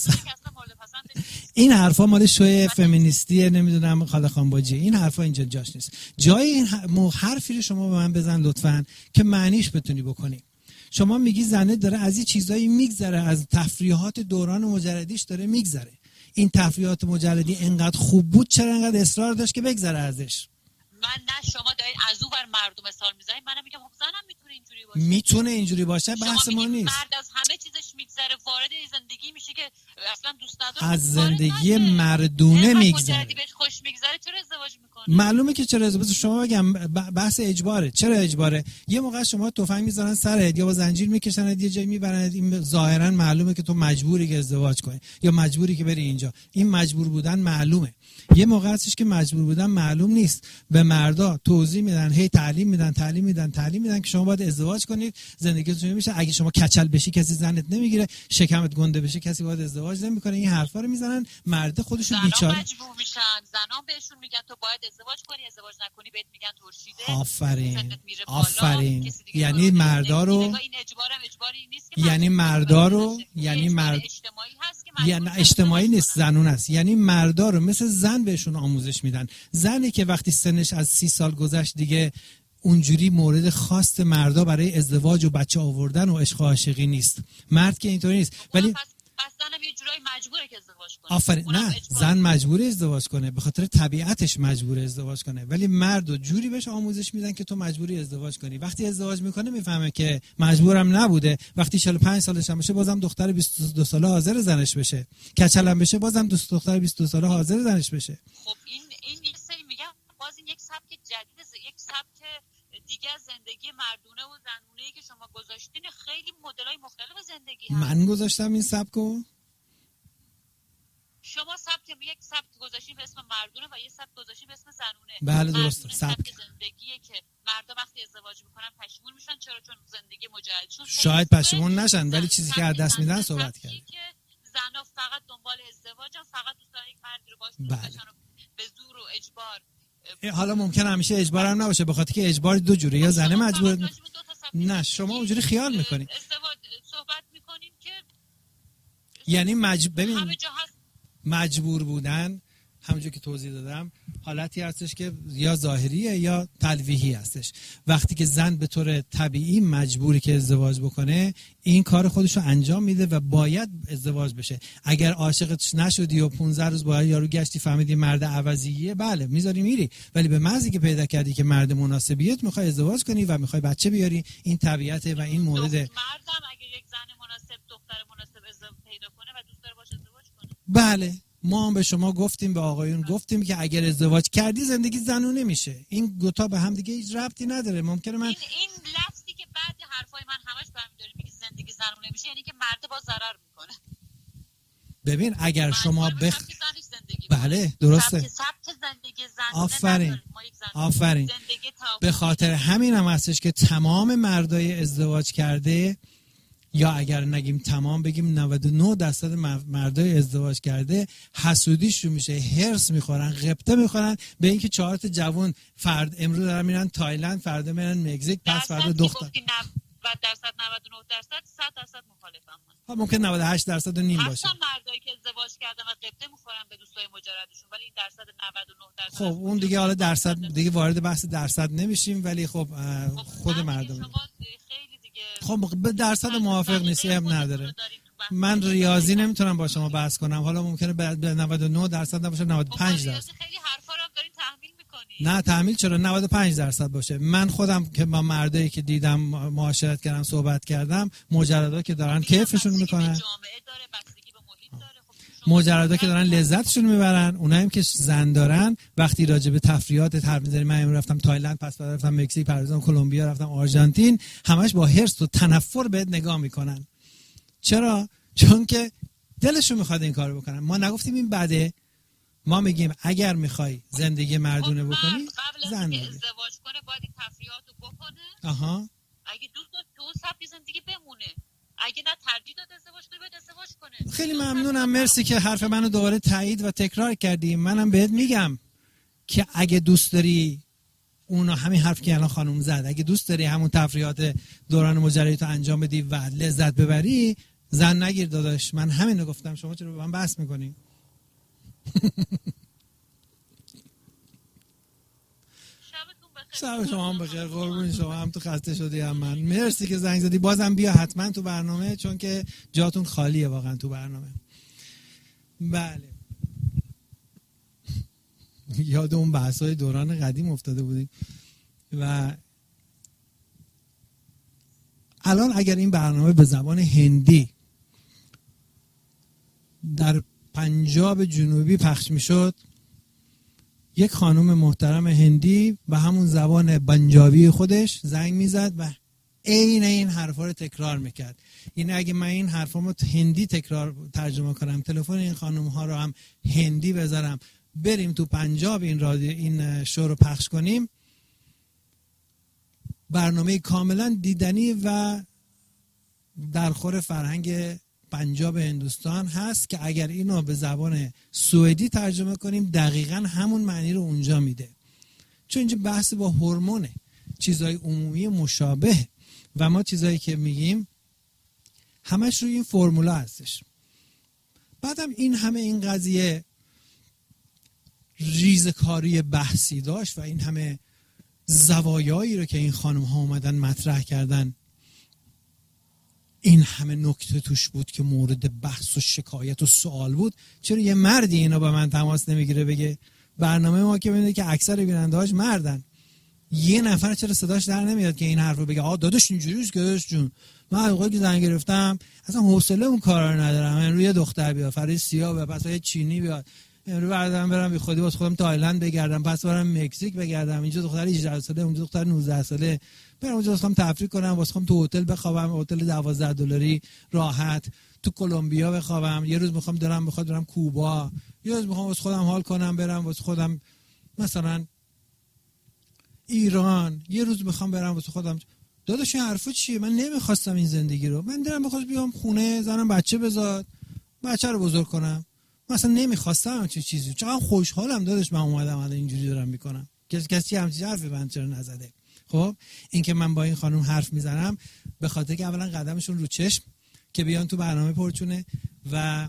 این حرفا مال شوی فمینیستی نمیدونم خاله خانباجی. این حرفا اینجا جاش نیست. جای این حرفی رو شما به من بزن لطفاً که معنیش بتونی بکنی. شما میگی زنه داره از این چیزایی میگذره، از تفریحات دوران مجردیش داره میگذره. این تفریحات مجردی انقدر خوب بود چرا انقدر اصرار داشت که بگذره ازش؟ من نه شما دارید از اون ور مردم مثال میزنید، منم میگم خب زنم میتونه اینجوری باشه. میتونه اینجوری باشه، بحث ما نیست. مرد از همه چیزش میگذره وارد زندگی میشه که اصلا دوست نداره. از زندگی مردونه میگذره. بهش خوش میگذره چرا ازدواج میکنه؟ معلومه که چرا ازدواج. شما بگم بحث اجباره. چرا اجباره؟ یه موقع شما تفنگ میزنن سرت یا با زنجیر میکشنت یه جایی میبرنت، این ظاهرا معلومه که تو مجبوری که ازدواج کنی یا مجبوری که بری اینجا. این مجبور بودن معلومه. یه موقع هستش که مجبور بودن معلوم نیست. به مردا توضیح میدن، هی تعلیم میدن تعلیم میدن تعلیم میدن که شما باید ازدواج کنید، زندگیتون میشه. اگه شما کچل بشی کسی زنت نمیگیره، شکمت گنده بشه کسی باید ازدواج نمیکنه. این حرفا رو میزنن. مرد خودشون بیچاره مجبور میشن. زنان بهشون میگن تو باید ازدواج کنی، ازدواج نکنی بهت میگن ترشیده. آفرین آفرین. یعنی مردا رو این اجبارم اجباری نیست که یعنی مردا رو یعنی مرد اجتماعی هست که یعنی اجتماعی نیست، زنون است. یعنی مردا رو مثل زن بهشون آموزش میدن. زنی که وقتی سنش از سی سال گذشت دیگه اونجوری مورد خواست مردا برای ازدواج و بچه آوردن و عشق و عاشقی نیست. مرد که اینطوری نیست. ولی پس زنم یه جورایی مجبوره که ازدواج کنه. آفرین. نه زن مجبوره ازدواج کنه، به خاطر طبیعتش مجبوره ازدواج کنه. ولی مرد و جوری بهش آموزش میدن که تو مجبوری ازدواج کنی. وقتی ازدواج میکنه میفهمه که مجبورم نبوده. وقتی چهل و پنج سالش هم بشه بازم دختر بیست و دو ساله حاضر زنش بشه. کچلم بشه بازم دوست دختر بیست و دو ساله حاضر زنش بشه. خب این این یک سری میگم باز این یک سبک جدید، یک سبک دیگه از زندگی مردونه و زنونه‌ای که شما گذاشتین. خیلی مدل‌های مختلف زندگی هست. من گذاشتم این سبکو؟ شما سبت یک سبت گذاشتین به اسم مردونه و یه سبت گذاشتین به اسم زنونه. بله درسته. سبت زندگیه که مردم وقتی ازدواج میکنن پشیمون میشن. چرا؟ چون زندگی مجردشون شاید پشیمون نشن ولی چیزی که از دست میدن صحبت کردیم. زنا فقط دنبال ازدواجن، فقط دوست دارن یک مردی رو باش بچن به زور و اجبار. حالا ممکنه همیشه اجبار هم نباشه، به خاطر که اجبار دو جوره، یا زنه مجبور. نه شما اونجوری خیال میکنین. ازدواج صحبت میکنیم که یعنی مجبور ببین مجبور بودن همونجور که توضیح دادم حالتی هستش که یا ظاهریه یا تلویحی هستش. وقتی که زن به طور طبیعی مجبوری که ازدواج بکنه، این کار خودش رو انجام میده و باید ازدواج بشه. اگر عاشقش نشدی و پانزده روز باید یارو گشتی فهمیدی مرد عوضیه، بله میذاری میری، ولی به محضی که پیدا کردی که مرد مناسبیت میخوای ازدواج کنی و میخوای بچه بیاری، این طبیعته و این مورد. مردم اگه یک زن مناسب دختر مناسب ازدواج پیدا کنه و دوست داره باشه ازدواج کنه، بله ما هم به شما گفتیم، به آقایون گفتیم که اگر ازدواج کردی زندگی زنونه میشه. این دوتا به هم دیگه هیچ ربطی نداره. ممکنه من این این لفظی که بعد حرفای من همش برمی‌داره میگه زندگی زنونه میشه، یعنی که مرد با ضرر میکنه. ببین اگر شما بخ بله کنه. درسته سبت, سبت زندگی زنونه آفرین آفرین به خاطر همین هم هستش که تمام مردای ازدواج کرده، یا اگر نگیم تمام بگیم نود و نه درصد مردای ازدواج کرده حسودیش رو میشه، هرس میخورن، غبطه میخورن به اینکه چهار تا جوان فرد امروز دارن میرن تایلند، فردا میرن مکزیک، پس فردا دختر. نود درصد نود و نه درصد صد درصد مخالفم من. ممکن نود و هشت درصد و نیم باشه. اصلا مردایی که ازدواج کردن و غبطه میخورن به دوستای مجردشون، ولی این درصد نود و نه درصد. خب اون دیگه حالا درصد دیگه وارد بحث درصد نمیشیم، ولی خب خود مردم خب به درصد موافق نیستی هم نداره. من ریاضی نمیتونم با شما بحث کنم. حالا ممکنه به نود و نه درصد نباشه، نود و پنج درصد. خیلی حرفا رو دارین تحمیل میکنی. نه تحمیل چرا، نود و پنج درصد باشه. من خودم که با مردایی که دیدم معاشرت کردم صحبت کردم، مجردا که دارن کیفشون میکنن، مجردا که دارن لذتشون میبرن، اونایی که زن دارن وقتی راجع به تفریحات حرف میزنیم، من امروز رفتم تایلند، پس بعد رفتم مکزیک، پس رفتم کلمبیا، رفتم آرژانتین، همش با حرص و تنفر بهت نگاه میکنن. چرا؟ چون که دلشون میخواد این کارو بکنن. ما نگفتیم این بده، ما میگیم اگر میخوای زندگی مردونه بکنی، زن بگیر. ازدواج کنه باید تفریحاتو بکنه. آها. اگه دوست داره تو سبک زندگی بمونه، اگه نه ترجیح داد ازدواج کنه باید ازدواج کنه. خیلی ممنونم، مرسی که حرف منو دوباره تایید و تکرار کردی. منم بهت میگم که اگه دوست داری اونا همین حرف که الان خانم زد، اگه دوست داری همون تفریحات دوران مجردیتو انجام بدی و لذت ببری، زن نگیر داداش. من همین رو گفتم، شما چرا به من بحث میکنی؟ شب شما هم بخیر، قربون شما هم. تو خسته شدی هم من. مرسی که زنگ زدی. بازم بیا حتما تو برنامه، چون که جاتون خالیه واقعا تو برنامه. بله یاد اون بحثای دوران قدیم افتاده بودیم. و الان اگر این برنامه به زبان هندی در پنجاب جنوبی پخش میشد، یک خانم محترم هندی به همون زبان پنجابی خودش زنگ میزد و عین این حرفا رو تکرار میکرد. یعنی اگه من این حرفامو هندی تکرار ترجمه کنم، تلفن این خانم ها رو هم هندی بذارم، بریم تو پنجاب این رادیو این شو رو پخش کنیم، برنامه کاملا دیدنی و درخور فرهنگ پنجاب هندوستان هست که اگر اینو به زبان سوئدی ترجمه کنیم دقیقاً همون معنی رو اونجا میده. چون اینجا بحث با هورمونه، چیزای عمومی مشابه و ما چیزایی که میگیم همش روی این فرمولا هستش. بعدم این همه این قضیه ریزکاری بحثی داشت و این همه زوایایی رو که این خانم ها اومدن مطرح کردن، این همه نکته توش بود که مورد بحث و شکایت و سوال بود. چرا یه مردی اینا با من تماس نمیگیره بگه برنامه ما که ببینید که اکثر بیننده‌هاش مردن، یه نفر چرا صداش در نمیاد که این حرفو بگه آ داداش اینجوریه که داداش جون من موقعی که زنگ گرفتم اصلا حوصله اون کارا رو ندارم، من روی دختر بیا فرید سیاه بیا پس یه چینی بیا امروز بعدم برم بی خودی واسه خودم تایلند بگردم، پس برم مکزیک بگردم، اینجا دختر هجده ساله، اونجا دختر نوزده ساله، برم اونجا واسه خودم تفریح کنم، واسه خودم تو هتل بخوابم، هتل دوازده دلاری راحت، تو کلمبیا بخوابم، یه روز میخوام دارم بخوام برم کوبا، یه روز میخوام واسه خودم حال کنم برم واسه خودم مثلا ایران، یه روز میخوام برم واسه خودم. داداش این حرفا چیه؟ من نمیخواستم این زندگی رو، من دلم میخواست بیام خونه زنم بچه بزاد، بچه رو بزرگ کنم، مثلا نمیخواستم چه چیزی. چقدر خوشحالم داداش من اومدم الان اینجوری دارم میکنم. کسی کسی همچین حرفی من چرا نزده؟ خب این که من با این خانم حرف میزنم به خاطر که اولا قدمشون رو چشم که بیان تو برنامه پرچونه و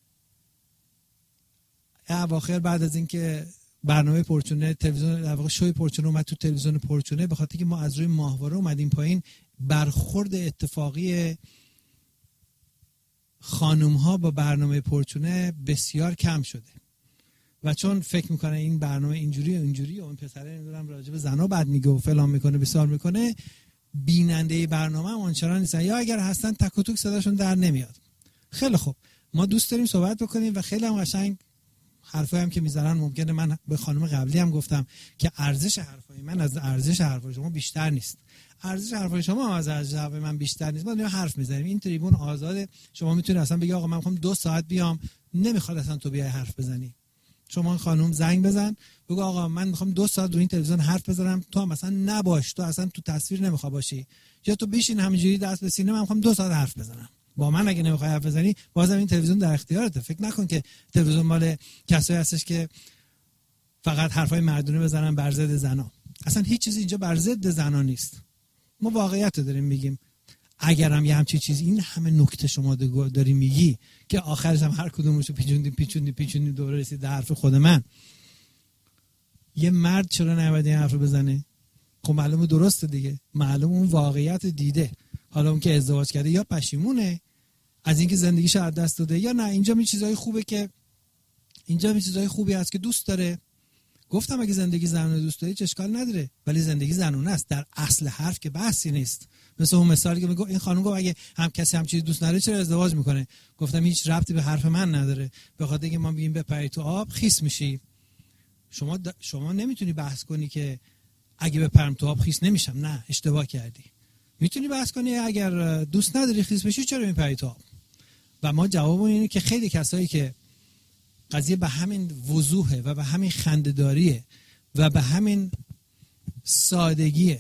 اواخر بعد از اینکه برنامه پرچونه تلویزیون در واقع شوی پرچونه اومد تو تلویزیون پرچونه، به خاطر که ما از روی ماهواره اومدیم پایین، برخورد اتفاقی خانوم ها با برنامه پرچونه بسیار کم شده و چون فکر میکنه این برنامه اینجوری و اینجوری و اون پسره نمیدونم راجع به زنا بد میگه و فلان میکنه بسیار میکنه، بیننده برنامه هم آنچنان نیستن، یا اگر هستن تک و توک صداشون در نمیاد. خیلی خوب، ما دوست داریم صحبت بکنیم و خیلی هم قشنگ حرفایی هم که میزنن ممکنه من به خانم قبلی هم گفتم که ارزش حرفای من از ارزش حرفای شما بیشتر نیست، ارزش حرفای شما از ارزش حرفای من بیشتر نیست. ما داریم حرف میزنیم، این تریبون آزاده، شما میتونید اصلا بگی آقا من میخوام دو ساعت بیام، نمیخواد اصلا تو بیای حرف بزنی. شما خانم زنگ بزن بگو آقا من میخوام دو ساعت رو این تلویزیون حرف بزنم، تو هم مثلا نباش، تو اصلا تو تصویر نمیخواد باشی، یا تو بشین همینجوری دست به سینه من میخوام دو ساعت حرف بزنم. با من اگه نمیخوای حرف بزنی بازم این تلویزیون در اختیارته. فکر نکن که تلویزیون مال کسایی هستش که فقط حرفای مردونه بزنن بر ضد زنا. اصلا هیچ چیزی اینجا بر ضد زنا نیست، ما واقعیت رو داریم میگیم. اگرم یه همچین چیز این همه نکته شما داری میگی که آخرش هم هر کدومشو پیچوندیم پیچوندیم پیچوندیم دوباره رسید در حرف خود من، یه مرد چرا نباید این حرف رو بزنه؟ خب معلومه درسته دیگه، معلومه اون واقعیت دیده. حالا اون که ازدواج کرده یا پشیمونه از اینکه زندگیش از دست داده، یا نه اینجا می چیزای خوبه که اینجا می چیزای خوبی هست که دوست داره. گفتم اگه زندگی زنونه دوست داری چه اشکال نداره، ولی زندگی زنونه است، در اصل حرف که بحثی نیست. مثل اون مثالی که میگه این خانم گفت اگه هم کسی هم چیز دوست نداره چرا ازدواج میکنه؟ گفتم هیچ ربطی به حرف من نداره، به خاطر اینکه ما میگیم بپری تو آب خیس میشی. شما د... شما نمیتونی بحث کنی که اگه بپرم تو آب خیس نمیشم، نه اشتباه کردی. میتونی بحث کنی اگر دوست نداری خیس بشی چرا میپری تو آب. و ما جواب اینه که خیلی کسایی که قضیه به همین وضوحه و به همین خنده‌داریه و به همین سادگیه،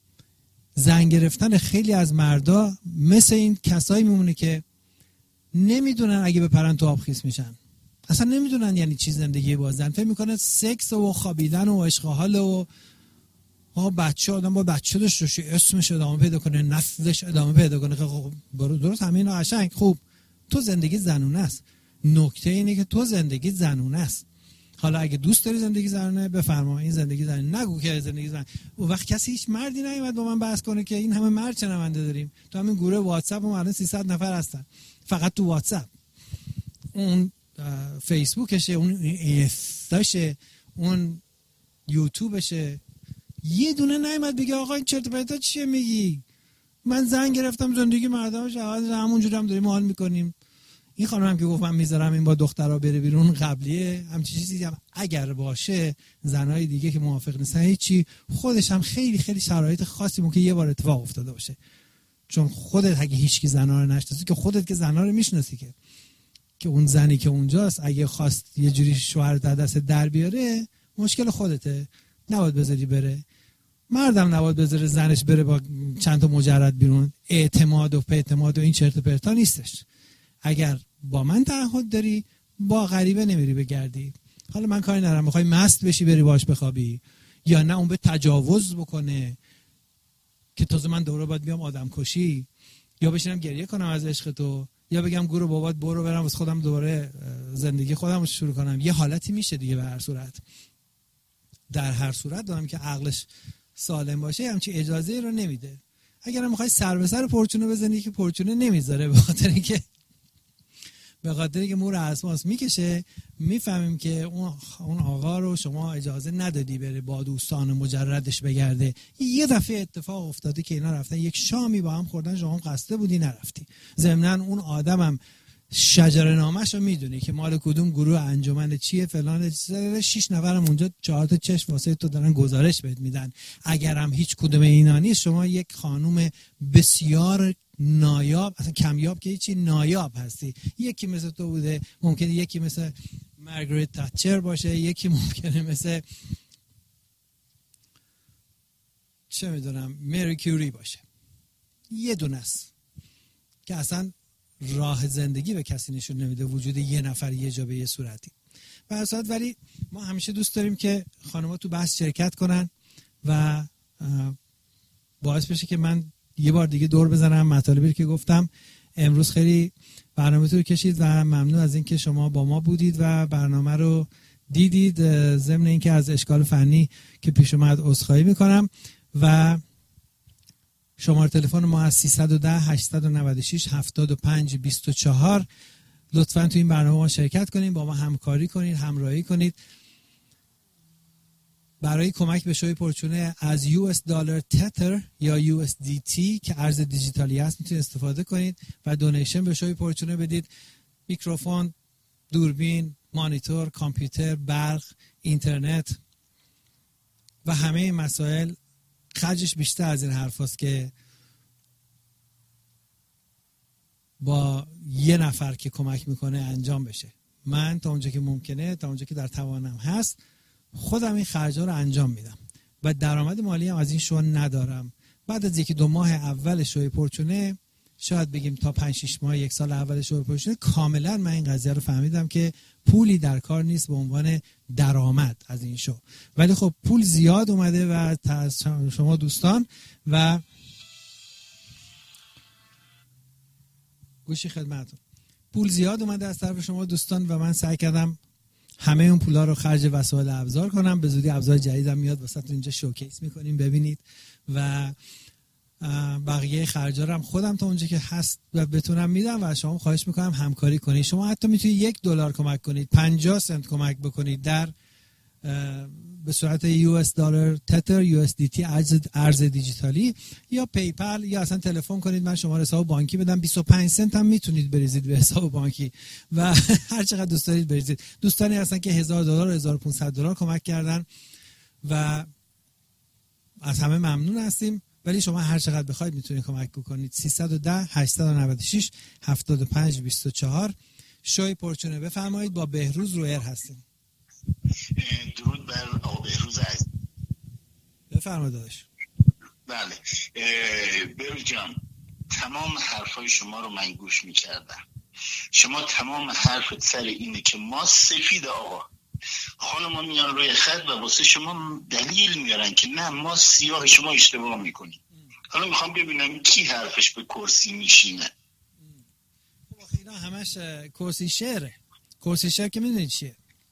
زن گرفتن خیلی از مردا مثل این کسایی میمونه که نمیدونن اگه بپرن تو آب خیس میشن، اصلا نمیدونن یعنی چی زندگی با زن. فکر میکنن سکس و خوابیدن و عشق و حال و ها بچه آدم با بچه داشته باشه، اسمش ادامه پیدا کنه، نسلش ادامه پیدا کنه. خب درست همین قشنگ خوب، تو زندگی زنونه است. نکته اینه که تو زندگی زنونه است. حالا اگه دوست داری زندگی زنونه بفرما، این زندگی زنونه، نگو که زندگی زنونه. اون وقت کسی هیچ مردی نیومد با من بحث کنه که این همه مرد شنونده داریم. تو همین گروه واتساپ هم الان سیصد نفر هستن فقط تو واتساپ، اون فیسبوکشه، اون اینستاشه، اون یوتیوبشه، یه دونه نیومد بگه آقا این چرت و پرتا چیه میگی؟ من زن گرفتم زندگی مردمش همونجوری هم داریم حال میکنیم. این خانم هم که گفت من میذارم این با دخترها بره بیرون قبلیه، همچین چیزی هم اگر باشه زنای دیگه که موافق نیستن هیچی، خودش هم خیلی خیلی شرایط خاصی ممکنه یه بار اتفاق افتاده باشه. چون خودت اگه هیچکی زنا رو نشناسی که خودت که زنا رو میشناسی که که اون زنی که اونجاست اگه خواست یه جوری شوهر در دست در بیاره مشکل خودته، نباید بذاری بره. مردم نباید بذاره زنش بره با چند تا مجرد بیرون. اعتماد و اعتماد و این چرت و پرتا نیستش. اگر با من تعهد داری با غریبه نمیری بگردی. حالا من کاری ندارم میخوای مست بشی بری باش بخوابی، یا نه اون به تجاوز بکنه که تازه من دوره باید بیام آدم کشی، یا بشینم گریه کنم از عشق تو، یا بگم گورو بابات برو برم واسه خودم دوباره زندگی خودم رو شروع کنم. یه حالتی میشه دیگه. به هر صورت در هر صورت دارم که عقلش سالم باشه همچی اجازه رو نمیده. اگرم میخوای سر به سر پرچونه بزنی که پرچونه نمیذاره، به خاطر اینکه به خاطر اینکه مور اسماس میکشه. میفهمیم که اون اون آقا رو شما اجازه ندادی بره با دوستان مجردش بگرده. یه دفعه اتفاق افتاده که اینا رفتن یک شامی با هم خوردن، شما هم قصده بودی نرفتی. ضمناً اون آدمم شجره نامش رو میدونی که مال کدوم گروه انجمن چیه فلان چیزا، شش نفرم اونجا چهار تا چشم واسه تو دارن گزارش بهت میدن. اگر هم هیچ کدوم اینا نیست، شما یک خانم بسیار نایاب، اصلا کمیاب که هیچی، نایاب هستی. یکی مثل تو بوده، ممکنه یکی مثل مارگارت تاتچر باشه، یکی ممکنه مثل چه میدونم مری کیوری باشه. یه دونه است که اصلا راه زندگی به کسی نشون نمیده، وجود یه نفر یه جا به یه صورتی. به هر صورت ولی ما همیشه دوست داریم که خانم‌ها تو بحث شرکت کنن و باعث بشه که من یه بار دیگه دور بزنم مطالبی که گفتم. امروز خیلی برنامه رو کشید و ممنون از اینکه شما با ما بودید و برنامه رو دیدید. ضمن اینکه از اشکال فنی که پیش اومد عذرخواهی میکنم و شماره تلفن ما از سیصد و ده هشتصد و نود و شش هفتاد و پنج بیست و چهار. لطفاً تو این برنامه ما شرکت کنید، با ما همکاری کنید، همراهی کنید. برای کمک به شوی پرچونه از یو اس دلار تتر یا یو اس دی تی که ارز دیجیتالی هست میتونید استفاده کنید و دونیشن به شوی پرچونه بدید. میکروفون، دوربین، مانیتور، کامپیوتر، برق، اینترنت و همه این مسائل خرجش بیشتر از این حرف هست که با یه نفر که کمک میکنه انجام بشه. من تا اونجا که ممکنه، تا اونجا که در توانم هست، خودم این خرجا رو انجام میدم و درآمد مالی هم از این شو ندارم. بعد از یکی دو ماه اول شوی پرچونه، شاید بگیم تا پنج شش ماه یک سال اول شوی پرچونه، کاملا من این قضیه رو فهمیدم که پولی در کار نیست به عنوان درآمد از این شو. ولی خب پول زیاد اومده و از شما دوستان و گوشی خدمتتون، پول زیاد اومده از طرف شما دوستان و من سعی کردم همه اون پولا رو خرج وسایل ابزار کنم. به زودی ابزار جدیدم میاد واسهتون اینجا شوکیس میکنیم ببینید و بقیه خرجا رو هم خودم تا اونجا که هست و بتونم میدم و شما خواهش میکنم همکاری کنید. شما حتی میتونید یک دلار کمک کنید، پنجاه سنت کمک بکنید در به صورت یو اس دلار تتر، یو اس دی تی ارز ارز دیجیتالی یا پیپل، یا اصلا تلفن کنید من شماره حساب بانکی بدم. بیست و پنج سنت هم میتونید بریزید به حساب بانکی و هر چقدر دوست دارید بریزید. دوستانی هستن که هزار دلار، هزار و پانصد دلار کمک کردن و از همه ممنون هستیم. ولی شما هر چقدر بخواید میتونید کمک بکنید. سیصد و ده هشتصد و نود و شش هفتاد و پنج بیست و چهار. شوی پرچونه بفرمایید. با بهروز رو ایر هستیم. درود بر آقا بهروز عزیز. بفرمایید داداش. بله بهروز جان، تمام حرفای شما رو من گوش میکردم. شما تمام حرفت سر اینه که ما سفید آقا، خانم میان روی خط و واسه شما دلیل میارن که نه ما سیاه، شما اشتباه میکنید. حالا میخوام ببینم کی حرفش به کرسی میشینه. خب اینا همش کرسی شعره. کرسی شعر که میدونید چیه؟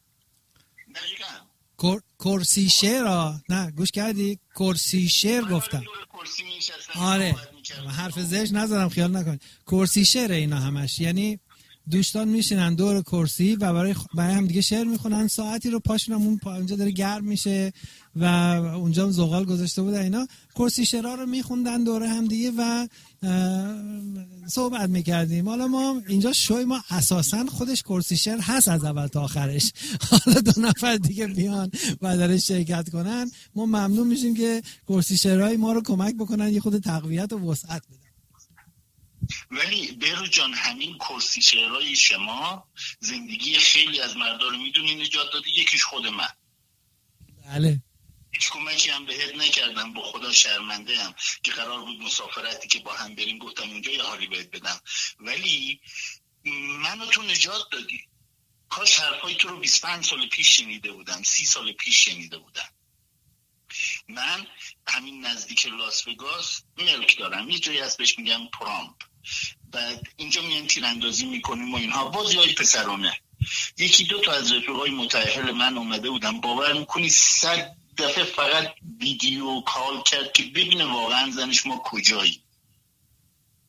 دقیقاً کرسی شعر. نه گوش کردی؟ کرسی شعر گفتم. آره حرف زشت نذارم خیال نکنید. کرسی شعر اینا همش، یعنی دوستان میشینن دور کرسی و برای برای هم دیگه شعر میخونن. ساعتی رو پاشون اون اونجا داره گرم میشه و اونجا زغال گذاشته بوده اینا، کرسی شعرها رو میخوندن دور هم دیگه و صحبت میکردیم. حالا ما اینجا شوی ما اساسا خودش کرسی شعر هست از اول تا آخرش. حالا دو نفر دیگه بیان و درش شرکت کنن، ما ممنون میشیم که کرسی شعرهای ما رو کمک بکنن یه خود تقویت و وسعت بدن. ولی بهروز جان، همین کرسی شعرهای شما زندگی خیلی از مردا رو میدونی نجات داده. یکیش خود من. بله. هیچ کمکی هم بهت نکردم، با خدا شرمنده ام که قرار بود مسافرتی که با هم بریم گفتم اونجا یه حالی بهت بدم، ولی منو تو نجات دادی. کاش حرفای تو رو بیست و پنج سال پیش شنیده بودم، سی سال پیش شنیده بودم. من همین نزدیک لاس وگاس ملک دارم، یه جایی هست بهش میگم پرامپ. بعد اینجا میان تیراندازی میکنیم و اینها، بازی های پسرانه. یکی دو تا از رفیقای متأهل من اومده بودم، باور میکنی صد دفعه فقط ویدیو کال کرد که ببینه واقعا زنش ما کجایی.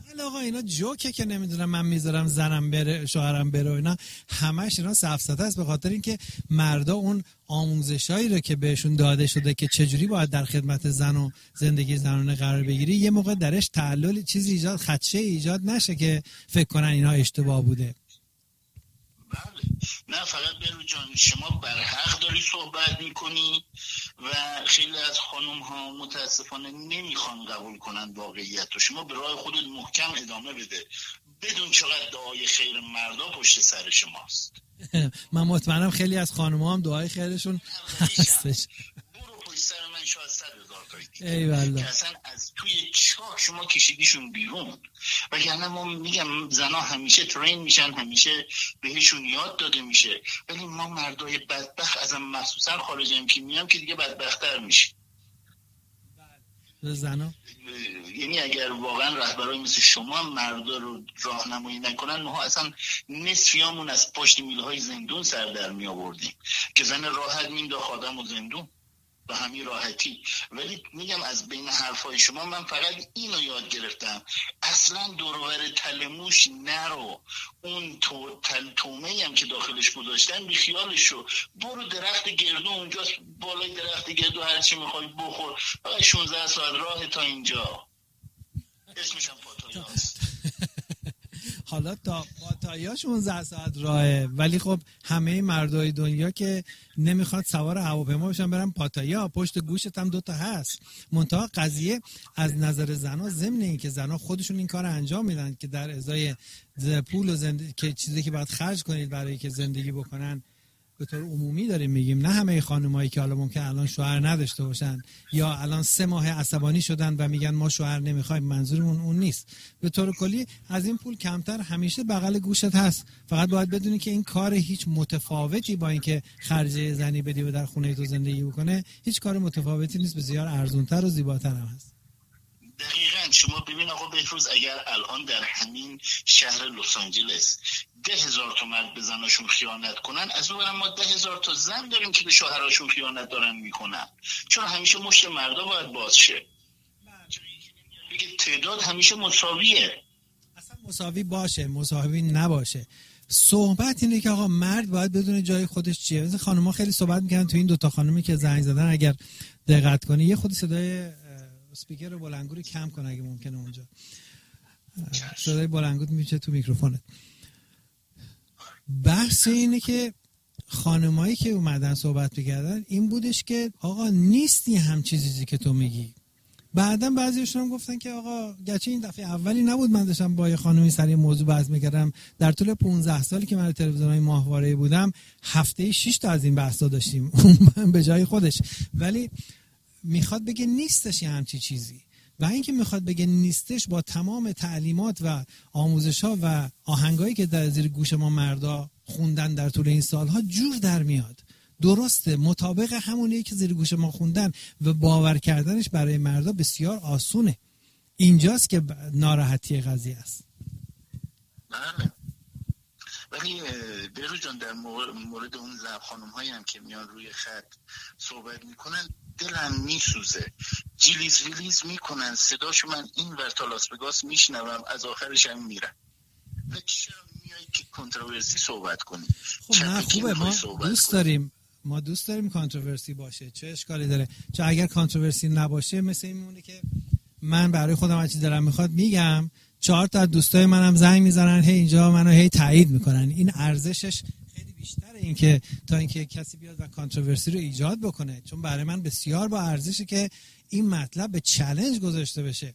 بله آقا اینا جوکه که نمیدونم من میذارم زنم بره شوهرم بره، اینا همش اینا سفسطه است، به خاطر اینکه مردا اون آموزشایی رو که بهشون داده شده که چجوری باید در خدمت زن و زندگی زنانه قرار بگیری، یه موقع درش تعلل چیزی ایجاد خدشه ایجاد نشه که فکر کنن اینا اشتباه بوده. بله نه فقط برو جان شما بر حق داری صحبت میکنی و خیلی از خانم ها متاسفانه نمیخوان قبول کنن واقعیت رو. شما به راه خودت محکم ادامه بده، بدون چقدر دعای خیر مردا پشت سر شماست. من مطمئنم خیلی از خانم ها هم دعای خیرشون هستش. برو پشت سر من شاید صد هزار تایی ای والله که اصلا از توی چاک شما کشیدیشون بیرون. وگرنه ما میگم زنا همیشه ترین میشن، همیشه بهشون یاد داده میشه، ولی ما مردای بدبخت ازم مخصوصا خارجیم که میام که دیگه بدبخت‌تر میشه. زنا یعنی اگر واقعا رهبرای مثل شما مردا رو راهنمایی نکنن، ما اصلا نصفیامون از پشت میلهای زندون سر در می آوردیم که زن راحت مینداخت آدم و زندون به همین راحتی. ولی میگم از بین حرفای شما من فقط اینو یاد گرفتم، اصلا دورور تلموش نرو، اون تو تل تومه‌ای هم که داخلش گذاشتن بی خیالشو، برو درخت گردو اونجاست بالای درخت گردو هر چی میخوای بخور، فقط شانزده ساعت راه تا اینجا، اسمش هم پاتایاست. حالا تا پاتایا شانزده ساعت راهه، ولی خب همه مردای دنیا که نمیخواد سوار هواپیما بشن برن پاتایا، پشت گوشت هم دوتا هست. منتها قضیه از نظر زنا، ضمن این که زنا خودشون این کار انجام میدن که در ازای پول و زندگی که چیزی که باید خرج کنید برای که زندگی بکنن، به طور عمومی داریم میگیم، نه همه خانمایی که حالا ممکن الان شوهر نداشته باشن یا الان سه ماه عصبانی شدن و میگن ما شوهر نمیخوایم، منظورمون اون نیست. به طور کلی از این پول کمتر همیشه بغل گوشت هست، فقط باید بدونی که این کار هیچ متفاوتی با اینکه خرج زنی بدی و در خونه تو زندگی بکنه هیچ کار متفاوتی نیست، بسیار ارزان‌تر و زیباتر هم هست. دقیقاً شما ببین آقا بهروز، اگر الان در همین شهر لس آنجلس ده هزار تا مرد به زناشون خیانت کنن، از اون ما ده هزار تا زن داریم که به شوهراشون خیانت دارن میکنن، چون همیشه مشت مردا باید باز شه. بگه تعداد همیشه مساویه، اصلا مساوی باشه مساوی نباشه. صحبت اینه که آقا مرد باید بدونه جای خودش چیه. مثلا خانم‌ها خیلی صحبت میکنن تو این دوتا خانمی که زنگ زدن، اگر دقت کنی یه خود صدای اسپیکر رو بلندگو رو کم کن اگه ممکنه، اونجا صدای بلندگو میشه تو میکروفونت. بحث اینه که خانمایی که اومدن صحبت می‌کردن این بودش که آقا نیستی هم چیزی که تو میگی. بعدن بعضیشون هم گفتن که آقا گرچه این دفعه اولی نبود من داشتم با یه خانمی سر این موضوع بحث می‌کردم، در طول پانزده سالی که من تلویزیون‌های ماهواره‌ای بودم هفته‌ای شش تا از این بحثا داشتیم به جای خودش. ولی میخواد بگه نیستش یه همچی چیزی، و اینکه میخواد بگه نیستش با تمام تعلیمات و آموزش‌ها و آهنگایی که در زیر گوش ما مردا خوندن در طول این سالها جور در میاد. درسته مطابق همونیه که زیر گوش ما خوندن و باور کردنش برای مردا بسیار آسونه. اینجاست که ناراحتی قضیه است. بله. ولی بهروز جان در مورد اون زن خانم هایی هم که میان روی خط صحبت میکنن دلم میسوزه، جیلیز ویلیز میکنن، صداشو من این ور تا لاس وگاس میشنوم، از آخرش هم میرم. و چرا میایی که کنتروورسی صحبت کنی؟ خب نه خوبه، ما دوست داریم ما دوست داریم کانتروورسی باشه، چه اشکالی داره؟ چه اگر کانتروورسی نباشه مثل این میمونه که من برای خودم هر چیزی دلم میخواد میگم، چهار تا دوستای منم زنگ میزنن هی اینجا منو هی تایید میکنن. این ارزشش خیلی بیشتره این که تا اینکه کسی بیاد و کانتروورسی رو ایجاد بکنه، چون برای من بسیار با ارزشه که این مطلب به چالش گذاشته بشه.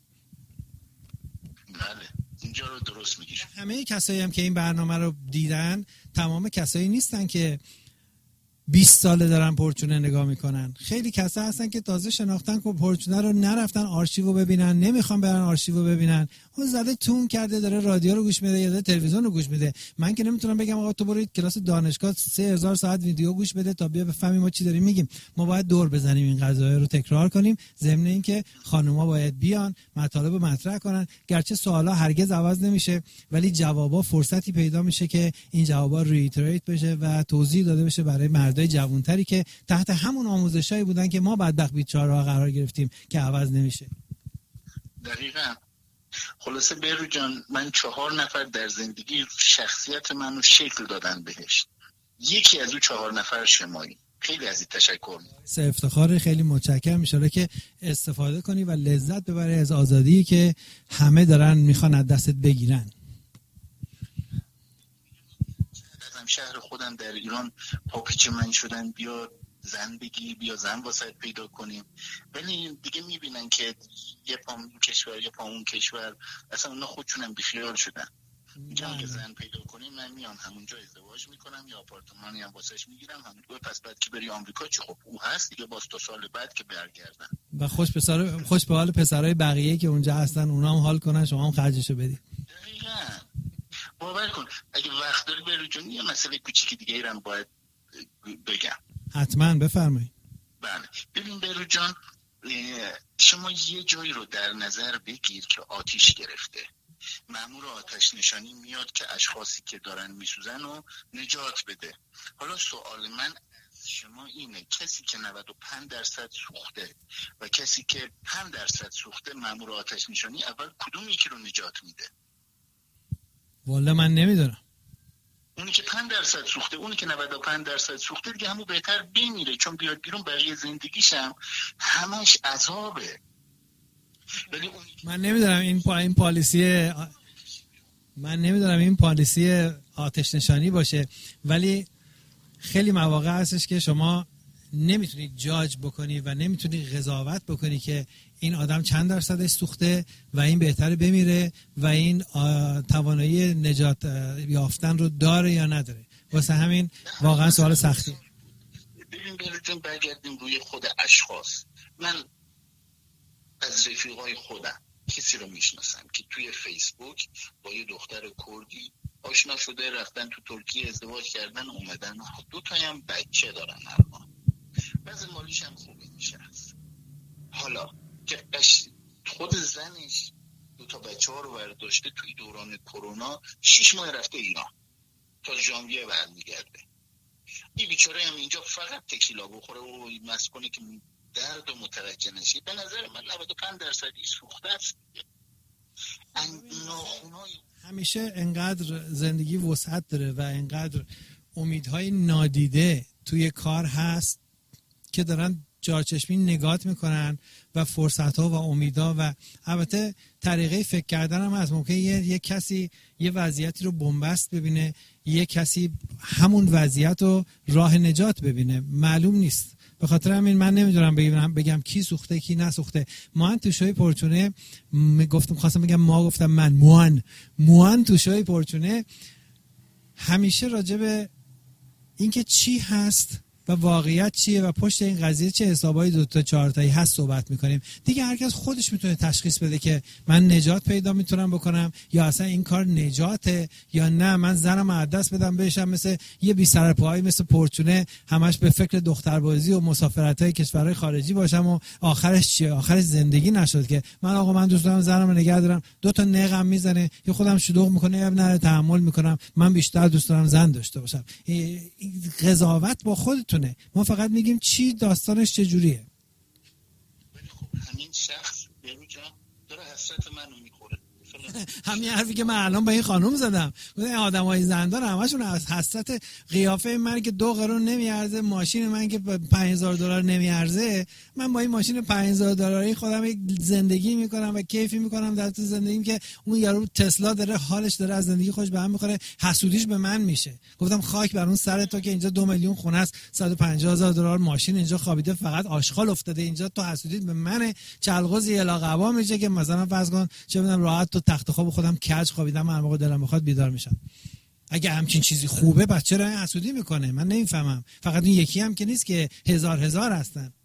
بله اینجا رو درست میگی. همه کسایی هم که این برنامه رو دیدن تمام کسایی نیستن که بیست ساله دارن پرچونه نگاه میکنن. خیلی کسا هستن که تازه شناختن که پرچونه رو نرفتن آرشیو ببینن، نمیخوان برن آرشیو ببینن، اون زده تون کرده داره رادیو رو گوش میده یا داره تلویزیون رو گوش میده. من که نمیتونم بگم آقا تو برید کلاس دانشگاه سه هزار ساعت ویدیو گوش بده تا بیا بفهمی ما چی داریم میگیم. ما باید دور بزنیم این قضايا رو تکرار کنیم، ضمن اینکه خانوما باید بیان مطالب رو مطرح کنن. گرچه سوالا هرگز عوض نمیشه ولی جوابا فرصتی پیدا میشه که این جوابا ریتریت بشه و توضیح داده بشه برای مردای جوانتری که تحت همون آموزشایی بودن که ما بدبخت بیچاره‌ها قرار گرفتیم که عوض نمیشه. دقیقاً خلاصه بهروز جان، من چهار نفر در زندگی شخصیت منو شکل دادن بهش، یکی از اون چهار نفر شمایی. خیلی از این تشکر. سه افتخار، خیلی متشکرم. میشه که استفاده کنی و لذت ببری از آزادی که همه دارن میخوان از دستت بگیرن. از شهر خودم در ایران پاپیچ من شدن، بیا زن بگی، بیا زن واسه پیدا کنیم، ولی دیگه میبینن که یه پا اون کشور یه پا اون کشور، اصلا اونا خودشونم بیخیال شدن. میگم که زن پیدا کنیم، من میام همونجا ازدواج میکنم یا آپارتمانی هم واسش میگیرم همونجا، پس بعد که بری آمریکا چی، خب او هست دیگه، باز تا سال بعد که برگردن. و خوش پسر خوش به حال پسرای بقیه که اونجا هستن، اونا هم حال کنن، شما هم خرجشو بدی. دقیقاً. باور کن اگه وقت داری بهروز جون، یه مسئله کوچیکی دیگه ایرم باید بگم. حتما بفرمایید. بله ببین بهروز جان، شما یه جایی رو در نظر بگیر که آتیش گرفته، مأمور آتش نشانی میاد که اشخاصی که دارن میسوزن رو نجات بده. حالا سوال من از شما اینه، کسی که نود و پنج درصد سوخته و کسی که پنج درصد سوخته، مأمور آتش نشانی اول کدوم یکی رو نجات میده؟ والا من نمیدونم. اونی که پنج درصد سوخته، اونی که نود و پنج درصد سوخته دیگه همون بهتر بمیره، چون بیاد بیرون بقیه زندگیش هم همش عذابه. ولی اون من نمیدونم این پا این پالیسی من نمیدونم این پالیسی آتش نشانی باشه، ولی خیلی مواقع هستش که شما نمیتونی جاج بکنی و نمیتونی قضاوت بکنی که این آدم چند درصدش سوخته و این بهتره بمیره و این توانایی نجات یافتن رو داره یا نداره. واسه همین واقعا سوال سختی. ببین براتون برگردیم روی خود اشخاص. من از رفیقای خودم کسی رو میشناسم که توی فیسبوک با یه دختر کردی آشنا شده، رفتن تو ترکیه ازدواج کردن، اومدن دو تا هم بچه دارن، الان بعضی مالیش هم خوبه میشه. حالا که خود زنش دو تا بچه ها رو برداشته توی دوران کرونا، شش ماه رفته ایران تا ژانویه برمیگرده. این بیچاره هم اینجا فقط تکیلا بخوره و مست کنه که درد و متوجه نشی. به نظر من نود و پنج درصدی سوخته است. همیشه انقدر زندگی وسعت داره و انقدر امیدهای نادیده توی کار هست که دارن جارچشمی نگات میکنن و فرصتها و امیدها، و البته طریقه فکر کردن هم هست. ممکنه یه, یه کسی یه وضعیتی رو بنبست ببینه، یه کسی همون وضعیت رو راه نجات ببینه، معلوم نیست. به خاطر همین من نمیدونم بگم بگم کی سوخته کی نسوخته. من تو شوی پرچونه گفتم، خواستم بگم ما، گفتم من موان موان تو شوی پرچونه همیشه راجع به اینکه چی هست و واقعیت چیه و پشت این قضیه چه حسابای دو تا چهار تایی هست صحبت میکنیم. دیگه هر کس خودش میتونه تشخیص بده که من نجات پیدا میتونم بکنم یا اصلا این کار نجاته یا نه من زنم از دست بدم بشم مثل یه بی سر پاهی مثل پرچونه همش به فکر دختربازی و مسافرت‌های کشورهای خارجی باشم و آخرش چیه؟ آخرش زندگی نشد که من آقا من دوست دارم زنم رو نگه دارم، دو تا نقم میزنه یا خودم شلوغ میکنه یا نه تحمل میکنم، من بیشتر دوست دارم زن داشته باشم. قضاوت با خودت. ما فقط میگیم چی داستانش چجوریه. ولی خب همین شخص بهروز جان داره حسرت منو میخوره. همین حرفی که من الان با این خانم زدم، گفتم آدمای زندان همشون از حسرت قیافه من که دو قرون نمیارزه، ماشین من که پنج هزار دلار نمیارزه، من با این ماشین پنج هزار دلاری خودم یک زندگی میکنم و کیفی میکنم در تو زندگیم که اون یارو تسلا داره، حالش داره از زندگی خوش به هم میخوره، حسودیش به من میشه. گفتم خاک بر اون سر تو که اینجا دو میلیون خونه است، صد و پنجاه هزار دلار ماشین اینجا خوابیده، فقط آشغال افتاده اینجا، تو حسودیت به من چلغوزی الاقبا میشه که مثلا فرض کن چه بدونم راحت تو تخت خواب خودم کج خوابیدم، هر موقع دلم بخواد بیدار میشم. اگه همچین چیزی خوبه بچه چرا حسودی میکنه؟ من نمیفهمم. فقط این یکی هم که نیست که هزار هزار هستن.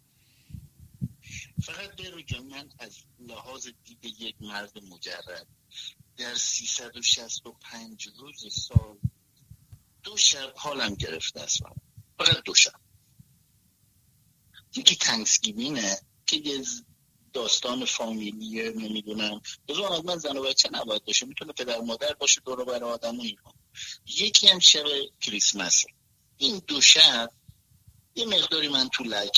فقط بهروز جان من از لحاظ دید یک مرد مجرد در سیصد و شصت و پنج روز سال دو شب حالم گرفته است. فقط دو شب. یکی تنکسگیوینه که یه داستان فامیلیه، نمیدونم بزرگ من زن و بچه نباید باشه، میتونه پدر مادر باشه دور و بر آدم و اینا. یکی هم شب کریسمسه. این دو شب یه مقداری من تو لک